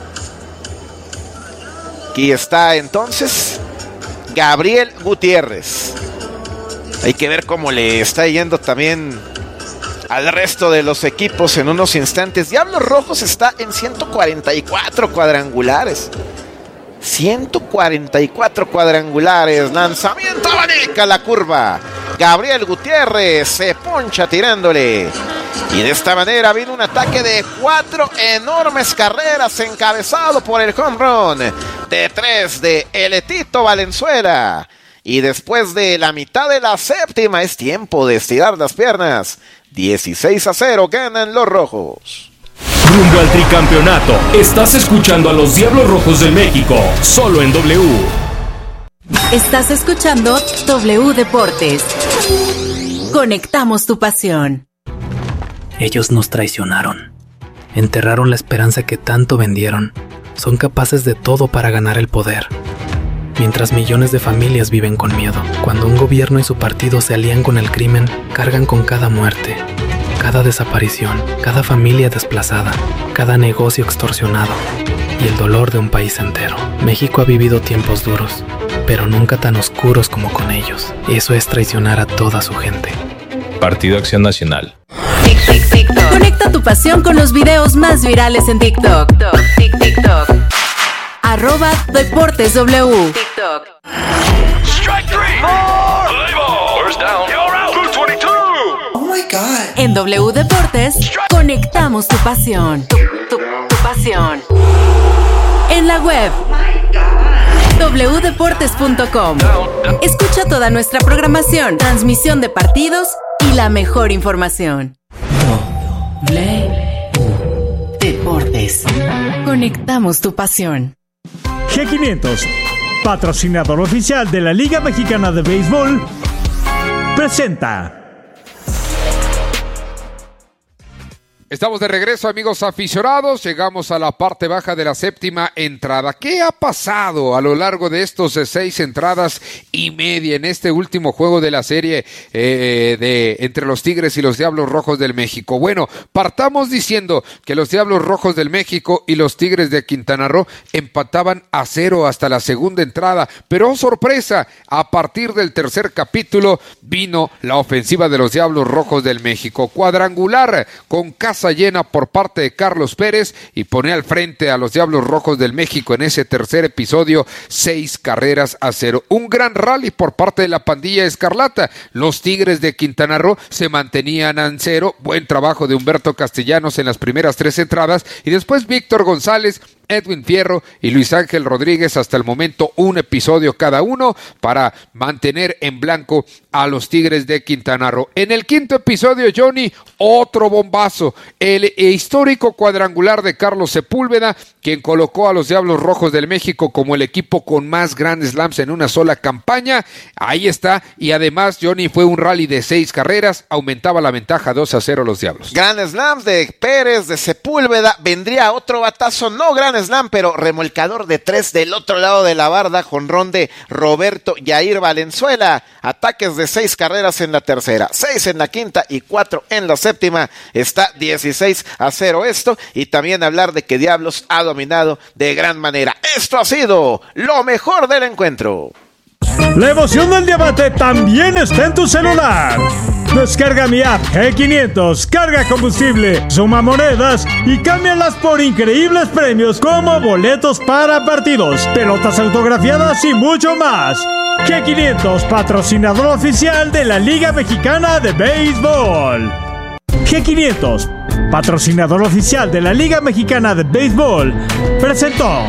Aquí está entonces Gabriel Gutiérrez. Hay que ver cómo le está yendo también al resto de los equipos en unos instantes. Diablos Rojos está en ciento cuarenta y cuatro cuadrangulares. ciento cuarenta y cuatro cuadrangulares. Lanzamiento abanica la curva. Gabriel Gutiérrez se poncha tirándole. Y de esta manera vino un ataque de cuatro enormes carreras encabezado por el home run de tres de Eletito Valenzuela. Y después de la mitad de la séptima es tiempo de estirar las piernas. dieciséis a cero ganan los rojos. Rumbo al tricampeonato. Estás escuchando a los Diablos Rojos del México, solo en W. Estás escuchando W Deportes. Conectamos tu pasión. Ellos nos traicionaron. Enterraron la esperanza que tanto vendieron. Son capaces de todo para ganar el poder. Mientras millones de familias viven con miedo. Cuando un gobierno y su partido se alían con el crimen, cargan con cada muerte, cada desaparición, cada familia desplazada, cada negocio extorsionado y el dolor de un país entero. México ha vivido tiempos duros, pero nunca tan oscuros como con ellos. Eso es traicionar a toda su gente. Partido Acción Nacional. Tic, tic, TikTok. Conecta tu pasión con los videos más virales en TikTok. Tic, TikTok. Arroba Deportes W. TikTok. Strike three. More. First down. You're out. two twenty-two. Oh my God. En W Deportes, conectamos tu pasión. Tu, tu, tu pasión. En la web. doble u deportes punto com. Escucha toda nuestra programación, transmisión de partidos y la mejor información. W Deportes. Conectamos tu pasión. G quinientos, patrocinador oficial de la Liga Mexicana de Béisbol, presenta. Estamos de regreso, amigos aficionados. Llegamos a la parte baja de la séptima entrada. ¿Qué ha pasado a lo largo de estos seis entradas y media en este último juego de la serie eh, de entre los Tigres y los Diablos Rojos del México? Bueno, partamos diciendo que los Diablos Rojos del México y los Tigres de Quintana Roo empataban a cero hasta la segunda entrada, pero oh, sorpresa, a partir del tercer capítulo vino la ofensiva de los Diablos Rojos del México. Cuadrangular con casa llena por parte de Carlos Pérez y pone al frente a los Diablos Rojos del México en ese tercer episodio, seis carreras a cero. Un gran rally por parte de la pandilla escarlata. Los Tigres de Quintana Roo se mantenían en cero. Buen trabajo de Humberto Castellanos en las primeras tres entradas y después Víctor González Edwin Fierro y Luis Ángel Rodríguez, hasta el momento un episodio cada uno para mantener en blanco a los Tigres de Quintana Roo. En el quinto episodio, Johnny, otro bombazo, el histórico cuadrangular de Carlos Sepúlveda, quien colocó a los Diablos Rojos del México como el equipo con más Grand Slams en una sola campaña. Ahí está, y además, Johnny, fue un rally de seis carreras, aumentaba la ventaja dos a cero los Diablos. Grand Slams de Pérez, de Sepúlveda, vendría otro batazo, no Grand Slam, pero remolcador de tres del otro lado de la barda, jonrón de Roberto Yair Valenzuela, ataques de seis carreras en la tercera, seis en la quinta y cuatro en la séptima, está dieciséis a cero esto, y también hablar de que Diablos ha dominado de gran manera. Esto ha sido lo mejor del encuentro. La emoción del diamante también está en tu celular. Descarga mi app G quinientos, carga combustible, suma monedas y cámbialas por increíbles premios como boletos para partidos, pelotas autografiadas y mucho más. G quinientos, patrocinador oficial de la Liga Mexicana de Béisbol. G quinientos, patrocinador oficial de la Liga Mexicana de Béisbol, presentó.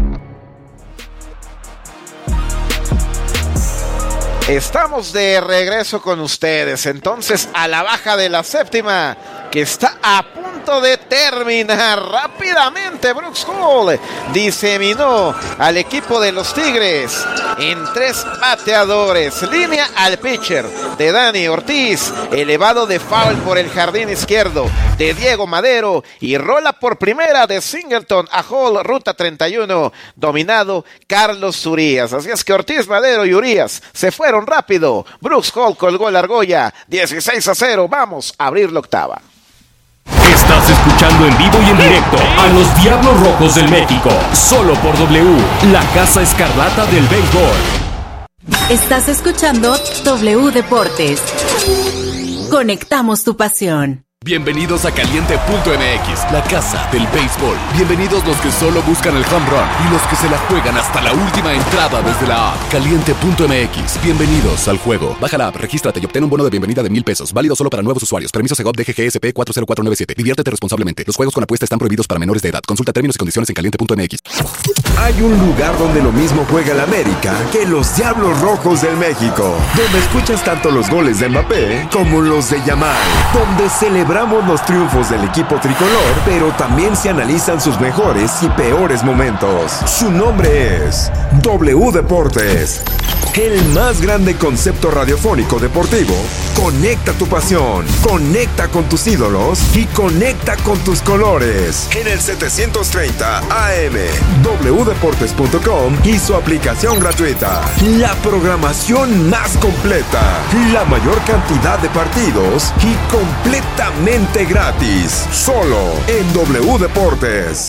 Estamos de regreso con ustedes, entonces a la baja de la séptima, que está a punto de terminar rápidamente. Brooks Hall diseminó al equipo de los Tigres en tres bateadores, línea al pitcher de Dani Ortiz, elevado de foul por el jardín izquierdo de Diego Madero y rola por primera de Singleton a Hall, ruta treinta y uno, dominado Carlos Urías. Así es que Ortiz, Madero y Urías se fueron rápido. Brooks Hall colgó la argolla, dieciséis a cero. Vamos a abrir la octava. Estás escuchando en vivo y en directo a los Diablos Rojos del México, solo por W, la Casa Escarlata del Béisbol. Estás escuchando W Deportes. Conectamos tu pasión. Bienvenidos a Caliente punto M X, la casa del béisbol. Bienvenidos los que solo buscan el home run y los que se la juegan hasta la última entrada desde la app. Caliente punto M X, bienvenidos al juego. Baja la app, regístrate y obtén un bono de bienvenida de mil pesos, válido solo para nuevos usuarios. Permiso Segov D G G S P cuatro cero cuatro nueve siete. Diviértete responsablemente. Los juegos con apuesta están prohibidos para menores de edad. Consulta términos y condiciones en Caliente punto M X. Hay un lugar donde lo mismo juega el América que los Diablos Rojos del México, donde escuchas tanto los goles de Mbappé como los de Yamal, donde celebramos los triunfos del equipo tricolor, pero también se analizan sus mejores y peores momentos. Su nombre es W Deportes, el más grande concepto radiofónico deportivo. Conecta tu pasión, conecta con tus ídolos y conecta con tus colores. En el setecientos treinta A M, w deportes punto com y su aplicación gratuita. La programación más completa, la mayor cantidad de partidos y completamente gratis. Solo en W Deportes.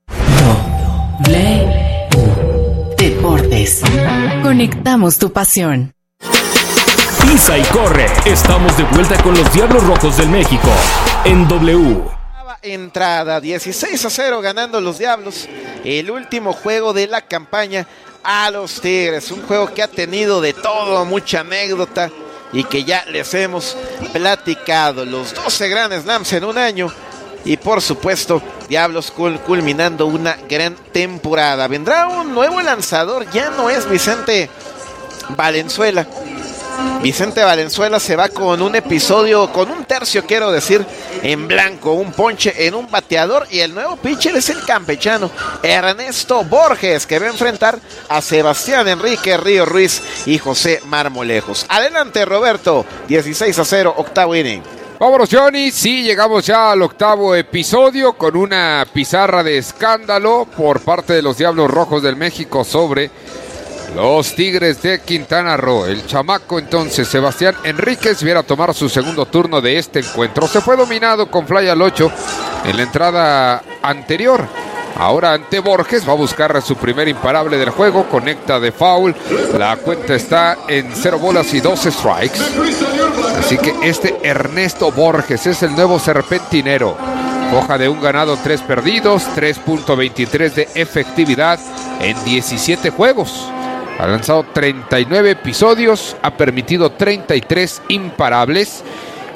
W Deportes. Conectamos tu pasión. Pisa y corre. Estamos de vuelta con los Diablos Rojos del México en W. Entrada, dieciséis a cero ganando los Diablos. El último juego de la campaña a los Tigres. Un juego que ha tenido de todo, mucha anécdota y que ya les hemos platicado. Los doce Grand Slams en un año. Y por supuesto, Diablos cul- culminando una gran temporada. Vendrá un nuevo lanzador, ya no es Vicente Valenzuela. Vicente Valenzuela se va con un episodio, con un tercio, quiero decir, en blanco, un ponche en un bateador, y el nuevo pitcher es el campechano Ernesto Borges, que va a enfrentar a Sebastián Enrique Río Ruiz y José Marmolejos. Adelante, Roberto, dieciséis a cero, octavo inning. Vámonos, Johnny, sí, llegamos ya al octavo episodio con una pizarra de escándalo por parte de los Diablos Rojos del México sobre los Tigres de Quintana Roo. El chamaco entonces, Sebastián Enríquez, viene a tomar su segundo turno de este encuentro. Se fue dominado con fly al ocho en la entrada anterior. Ahora ante Borges, va a buscar su primer imparable del juego, conecta de foul. La cuenta está en cero bolas y doce strikes. Así que este Ernesto Borges es el nuevo serpentinero. Hoja de un ganado, tres perdidos, tres punto veintitrés de efectividad en diecisiete juegos. Ha lanzado treinta y nueve episodios, ha permitido treinta y tres imparables.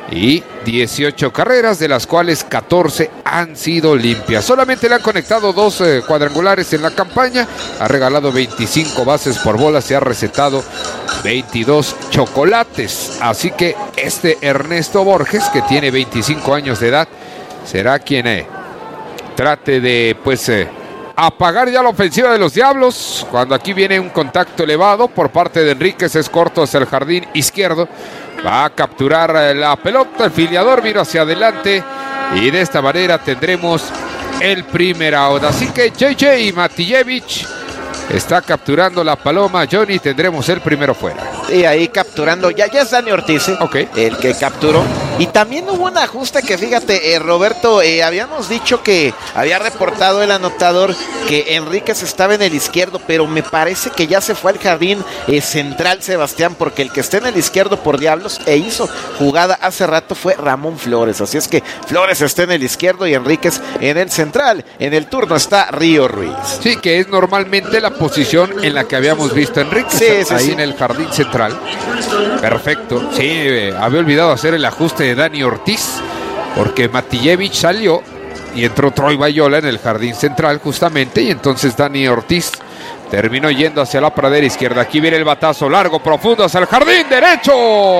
y dieciocho carreras, de las cuales catorce han sido limpias. Solamente le han conectado dos eh, cuadrangulares en la campaña, ha regalado veinticinco bases por bola, se ha recetado veintidós chocolates. Así que este Ernesto Borges, que tiene veinticinco años de edad, será quien eh, trate de pues eh, apagar ya la ofensiva de los Diablos, cuando aquí viene un contacto elevado por parte de Enríquez, es corto hacia el jardín izquierdo. Va a capturar la pelota, el filiador vino hacia adelante y de esta manera tendremos el primer out. Así que J J Matijevich está capturando la paloma, Johnny, tendremos el primero fuera. Y ahí capturando, ya, ya es Dani Ortiz, ¿eh? Okay. El que capturó. Y también hubo un ajuste que, fíjate, eh, Roberto, eh, habíamos dicho que había reportado el anotador que Enríquez estaba en el izquierdo, pero me parece que ya se fue al jardín eh, central Sebastián, porque el que está en el izquierdo por Diablos e hizo jugada hace rato fue Ramón Flores. Así es que Flores está en el izquierdo y Enríquez en el central. En el turno está Río Ruiz. Sí, que es normalmente la posición en la que habíamos visto a Enríquez, sí, sí, ahí sí. en el jardín central. Perfecto. Sí, eh, había olvidado hacer el ajuste de Dani Ortiz, porque Matijevich salió y entró Troy Bayola en el jardín central justamente, y entonces Dani Ortiz terminó yendo hacia la pradera izquierda. Aquí viene el batazo largo, profundo hacia el jardín derecho.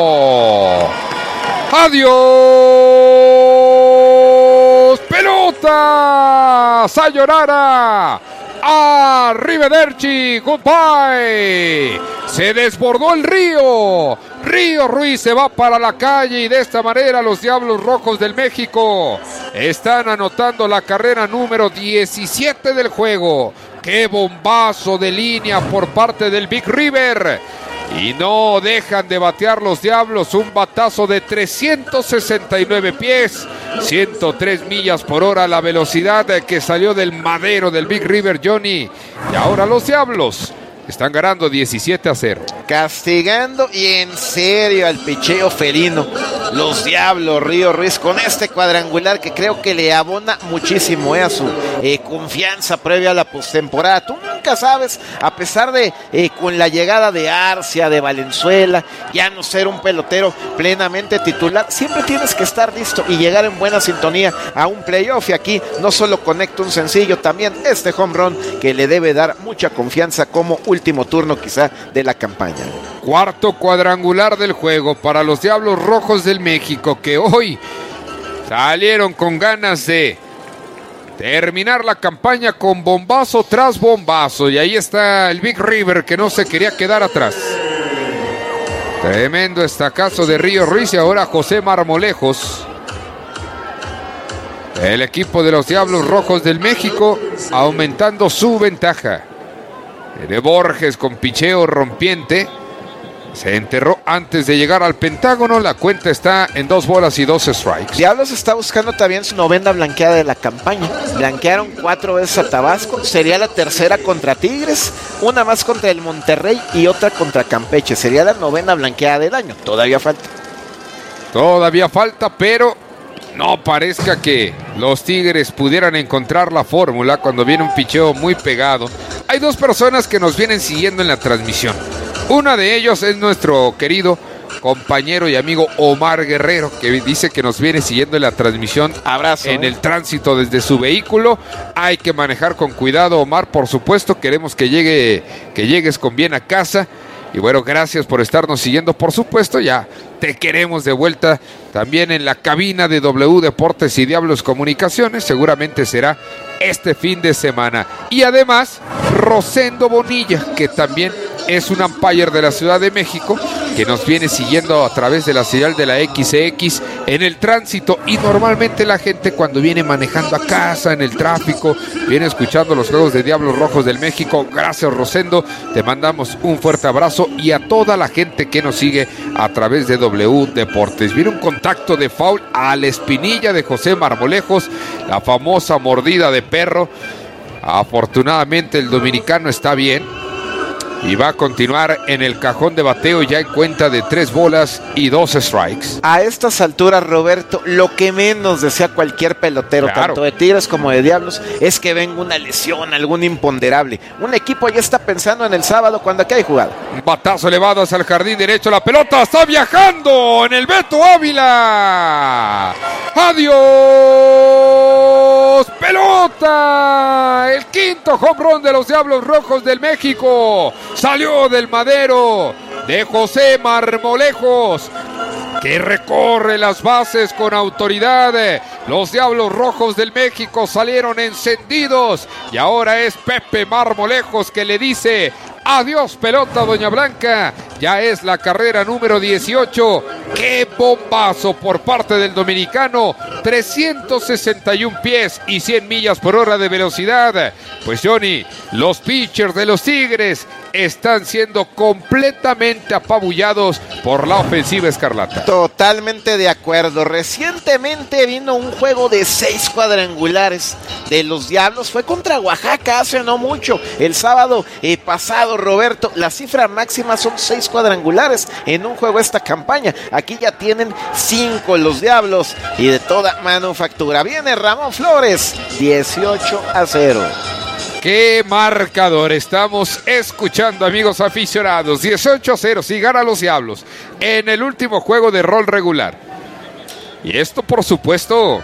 ¡Adiós! ¡Pelota! ¡Sayonara! ¡Arrivederci! ¡Goodbye! Se desbordó el río. Río Ruiz se va para la calle y de esta manera los Diablos Rojos del México están anotando la carrera número diecisiete del juego. ¡Qué bombazo de línea por parte del Big River! Y no dejan de batear los Diablos, un batazo de trescientos sesenta y nueve pies, ciento tres millas por hora, la velocidad que salió del madero del Big River, Johnny. Y ahora los Diablos están ganando diecisiete a cero. Castigando y en serio al picheo felino. Los Diablos, Río Ruiz, con este cuadrangular que creo que le abona muchísimo eh, a su eh, confianza previa a la postemporada. Tú nunca sabes, a pesar de eh, con la llegada de Arcia, de Valenzuela, ya no ser un pelotero plenamente titular, siempre tienes que estar listo y llegar en buena sintonía a un playoff. Y aquí no solo conecta un sencillo, también este home run que le debe dar mucha confianza como último turno quizá de la campaña. Cuarto cuadrangular del juego para los Diablos Rojos del México, que hoy salieron con ganas de terminar la campaña con bombazo tras bombazo. Y ahí está el Big River, que no se quería quedar atrás. Tremendo estacazo de Río Ruiz y ahora José Marmolejos. El equipo de los Diablos Rojos del México aumentando su ventaja. De Borges con picheo rompiente. Se enterró antes de llegar al Pentágono. La cuenta está en dos bolas y dos strikes. Diablos está buscando también su novena blanqueada de la campaña. Blanquearon cuatro veces a Tabasco. Sería la tercera contra Tigres, una más contra el Monterrey y otra contra Campeche. Sería la novena blanqueada del año. Todavía falta. Todavía falta, pero no parezca que los Tigres pudieran encontrar la fórmula cuando viene un picheo muy pegado. Hay dos personas que nos vienen siguiendo en la transmisión. Una de ellos es nuestro querido compañero y amigo Omar Guerrero, que dice que nos viene siguiendo en la transmisión. Abrazo, en eh. el tránsito desde su vehículo. Hay que manejar con cuidado, Omar, por supuesto. Queremos que llegue, que llegues con bien a casa. Y bueno, gracias por estarnos siguiendo, por supuesto. Ya te queremos de vuelta también en la cabina de W Deportes y Diablos Comunicaciones. Seguramente será este fin de semana. Y además, Rosendo Bonilla, que también es un umpire de la Ciudad de México, que nos viene siguiendo a través de la señal de la X X en el tránsito. Y normalmente la gente, cuando viene manejando a casa, en el tráfico, viene escuchando los juegos de Diablos Rojos del México. Gracias, Rosendo, te mandamos un fuerte abrazo, y a toda la gente que nos sigue a través de W Deportes. Viene un contacto de foul a la espinilla de José Marmolejos, la famosa mordida de perro. Afortunadamente el dominicano está bien. y va a continuar en el cajón de bateo ya en cuenta de tres bolas y dos strikes. A estas alturas, Roberto, lo que menos desea cualquier pelotero, Claro. tanto de Tigres como de Diablos, es que venga una lesión, algún imponderable. Un equipo ya está pensando en el sábado cuando aquí hay jugada. Un batazo elevado hacia el jardín derecho, la pelota está viajando en el Beto Ávila. ¡Adiós! ¡Pelota! El quinto home run de los Diablos Rojos del México. Salió del madero de José Marmolejos, que recorre las bases con autoridad. Los Diablos Rojos del México salieron encendidos y ahora es Pepe Marmolejos que le dice: adiós pelota, doña Blanca. Ya es la carrera número dieciocho. ¡Qué bombazo por parte del dominicano! trescientos sesenta y un pies y cien millas por hora de velocidad. Pues Johnny, los pitchers de los Tigres están siendo completamente apabullados por la ofensiva escarlata. Totalmente de acuerdo. Recientemente vino un juego de seis cuadrangulares de los Diablos. Fue contra Oaxaca hace no mucho. El sábado eh, pasado, Roberto, la cifra máxima son seis cuadrangulares en un juego esta campaña. Aquí ya tienen cinco los Diablos y de toda manufactura. Viene Ramón Flores, dieciocho a cero. ¡Qué marcador estamos escuchando, amigos aficionados! dieciocho a cero, si gana los Diablos en el último juego de rol regular. Y esto, por supuesto,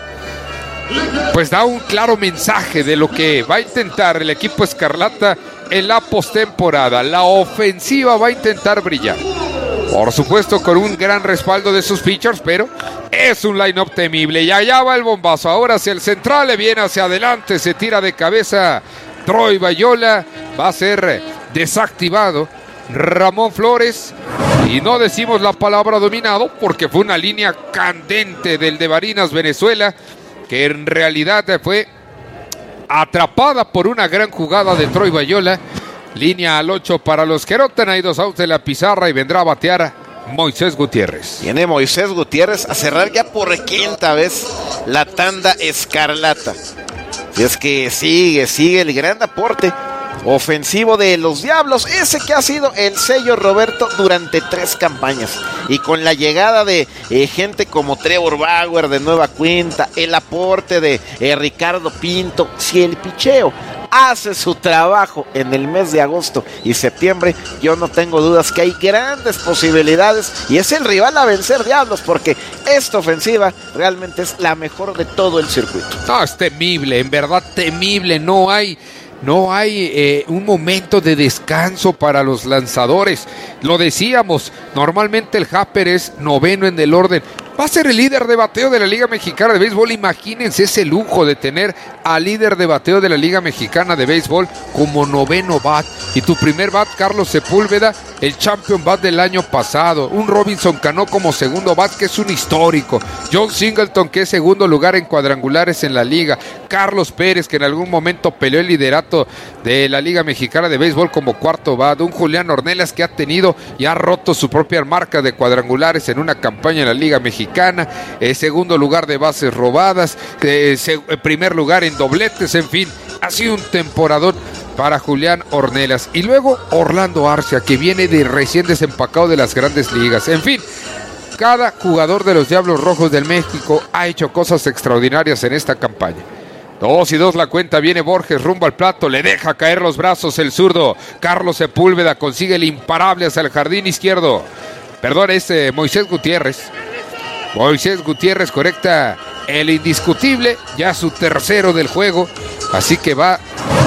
pues da un claro mensaje de lo que va a intentar el equipo escarlata en la postemporada. La ofensiva va a intentar brillar, por supuesto con un gran respaldo de sus pitchers, pero es un line-up temible. Y allá va el bombazo, ahora hacia el central, le viene hacia adelante, se tira de cabeza Troy Bayola, va a ser desactivado Ramón Flores, y no decimos la palabra dominado porque fue una línea candente del de Barinas, Venezuela, que en realidad fue atrapada por una gran jugada de Troy Bayola. Línea al ocho para los que anotan, hay dos outs de la pizarra y vendrá a batear Moisés Gutiérrez. Tiene Moisés Gutiérrez a cerrar ya por quinta vez la tanda escarlata. Y es que sigue, sigue el gran aporte ofensivo de los Diablos, ese que ha sido el sello, Roberto, durante tres campañas. Y con la llegada de eh, gente como Trevor Bauer de nueva cuenta, el aporte de eh, Ricardo Pinto, si el picheo hace su trabajo en el mes de agosto y septiembre, yo no tengo dudas que hay grandes posibilidades y es el rival a vencer, Diablos, porque esta ofensiva realmente es la mejor de todo el circuito. No, es temible, en verdad temible, no hay... No hay eh, un momento de descanso para los lanzadores. Lo decíamos, normalmente el Happer es noveno en el orden. Va a ser el líder de bateo de la Liga Mexicana de Béisbol. Imagínense ese lujo de tener al líder de bateo de la Liga Mexicana de Béisbol como noveno bat. Y tu primer bat, Carlos Sepúlveda, el champion bat del año pasado. Un Robinson Cano como segundo bat, que es un histórico. John Singleton, que es segundo lugar en cuadrangulares en la liga. Carlos Pérez, que en algún momento peleó el liderato de la Liga Mexicana de Béisbol como cuarto bat. Un Julián Ornelas que ha tenido y ha roto su propia marca de cuadrangulares en una campaña en la Liga Mexicana. Eh, segundo lugar de bases robadas, eh, se, eh, primer lugar en dobletes, en fin, ha sido un temporadón para Julián Ornelas. Y luego Orlando Arcia, que viene de recién desempacado de las grandes ligas. En fin, cada jugador de los Diablos Rojos del México ha hecho cosas extraordinarias en esta campaña. Dos y dos la cuenta, viene Borges rumbo al plato, le deja caer los brazos el zurdo. Carlos Sepúlveda consigue el imparable hacia el jardín izquierdo. Perdón, es eh, Moisés Gutiérrez. Moisés Gutiérrez correcta el indiscutible, ya su tercero del juego, así que va,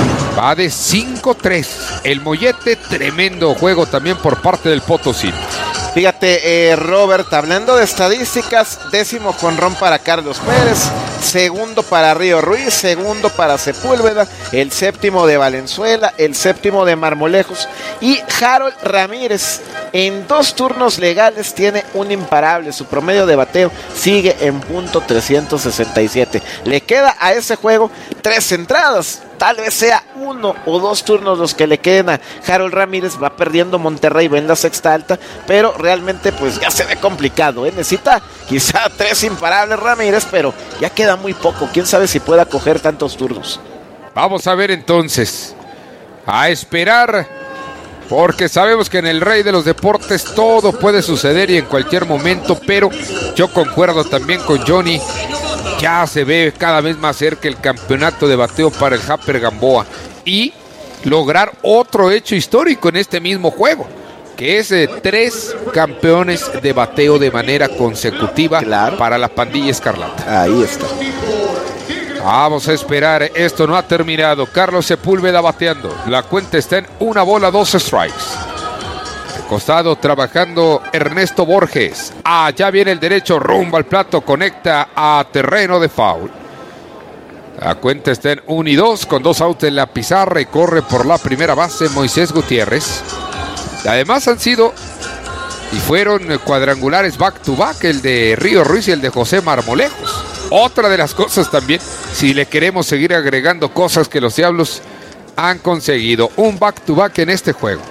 va de cinco tres. El mollete, tremendo juego también por parte del Potosí. Fíjate, eh, Robert, hablando de estadísticas, décimo jonrón para Carlos Pérez, segundo para Río Ruiz, segundo para Sepúlveda, el séptimo de Valenzuela, el séptimo de Marmolejos y Harold Ramírez. En dos turnos legales tiene un imparable, su promedio de bateo sigue en punto trescientos sesenta y siete. Le queda a ese juego tres entradas. Tal vez sea uno o dos turnos los que le queden a Harold Ramírez. Va perdiendo Monterrey, va en la sexta alta, pero realmente pues ya se ve complicado, ¿eh? Necesita quizá tres imparables Ramírez, pero ya queda muy poco. Quién sabe si pueda coger tantos turnos. Vamos a ver entonces, a esperar porque sabemos que en el Rey de los Deportes todo puede suceder y en cualquier momento, pero yo concuerdo también con Johnny, ya se ve cada vez más cerca el campeonato de bateo para el Japper Gamboa y lograr otro hecho histórico en este mismo juego, que es de tres campeones de bateo de manera consecutiva, claro, para la pandilla escarlata. Ahí está. Vamos a esperar, esto no ha terminado. Carlos Sepúlveda bateando. La cuenta está en una bola, dos strikes. De costado trabajando Ernesto Borges. Allá viene el derecho, rumbo al plato, conecta a terreno de foul. La cuenta está en uno y dos, con dos outs en la pizarra y corre por la primera base Moisés Gutiérrez. Además han sido y fueron cuadrangulares back to back, el de Río Ruiz y el de José Marmolejos. Otra de las cosas también, si le queremos seguir agregando cosas que los Diablos han conseguido, un back to back en este juego.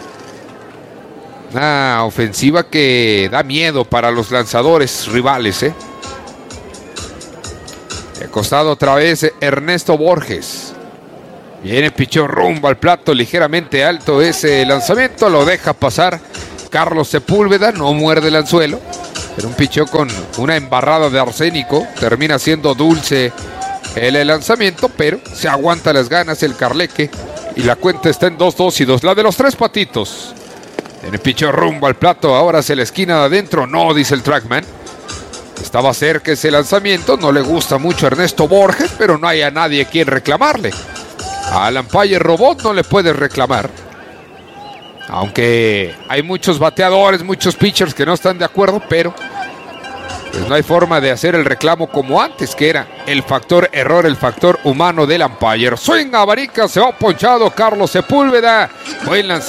Una ofensiva que da miedo para los lanzadores rivales, ¿eh? De costado otra vez Ernesto Borges. Viene pichó rumbo al plato, ligeramente alto ese lanzamiento, lo deja pasar Carlos Sepúlveda, no muerde el anzuelo. Pero un pichó con una embarrada de arsénico, termina siendo dulce el lanzamiento, pero se aguanta las ganas el Carleque y la cuenta está en dos dos y dos. La de los tres patitos. En el pichó rumbo al plato, ahora hacia la esquina de adentro, no, dice el trackman. Estaba cerca ese lanzamiento, no le gusta mucho a Ernesto Borges, pero no hay a nadie quien reclamarle. Al umpire robot no le puedes reclamar. Aunque hay muchos bateadores, muchos pitchers que no están de acuerdo, pero pues no hay forma de hacer el reclamo como antes, que era el factor error, el factor humano del umpire. Swing, abarica, se va ponchado Carlos Sepúlveda. Buen lanzamiento.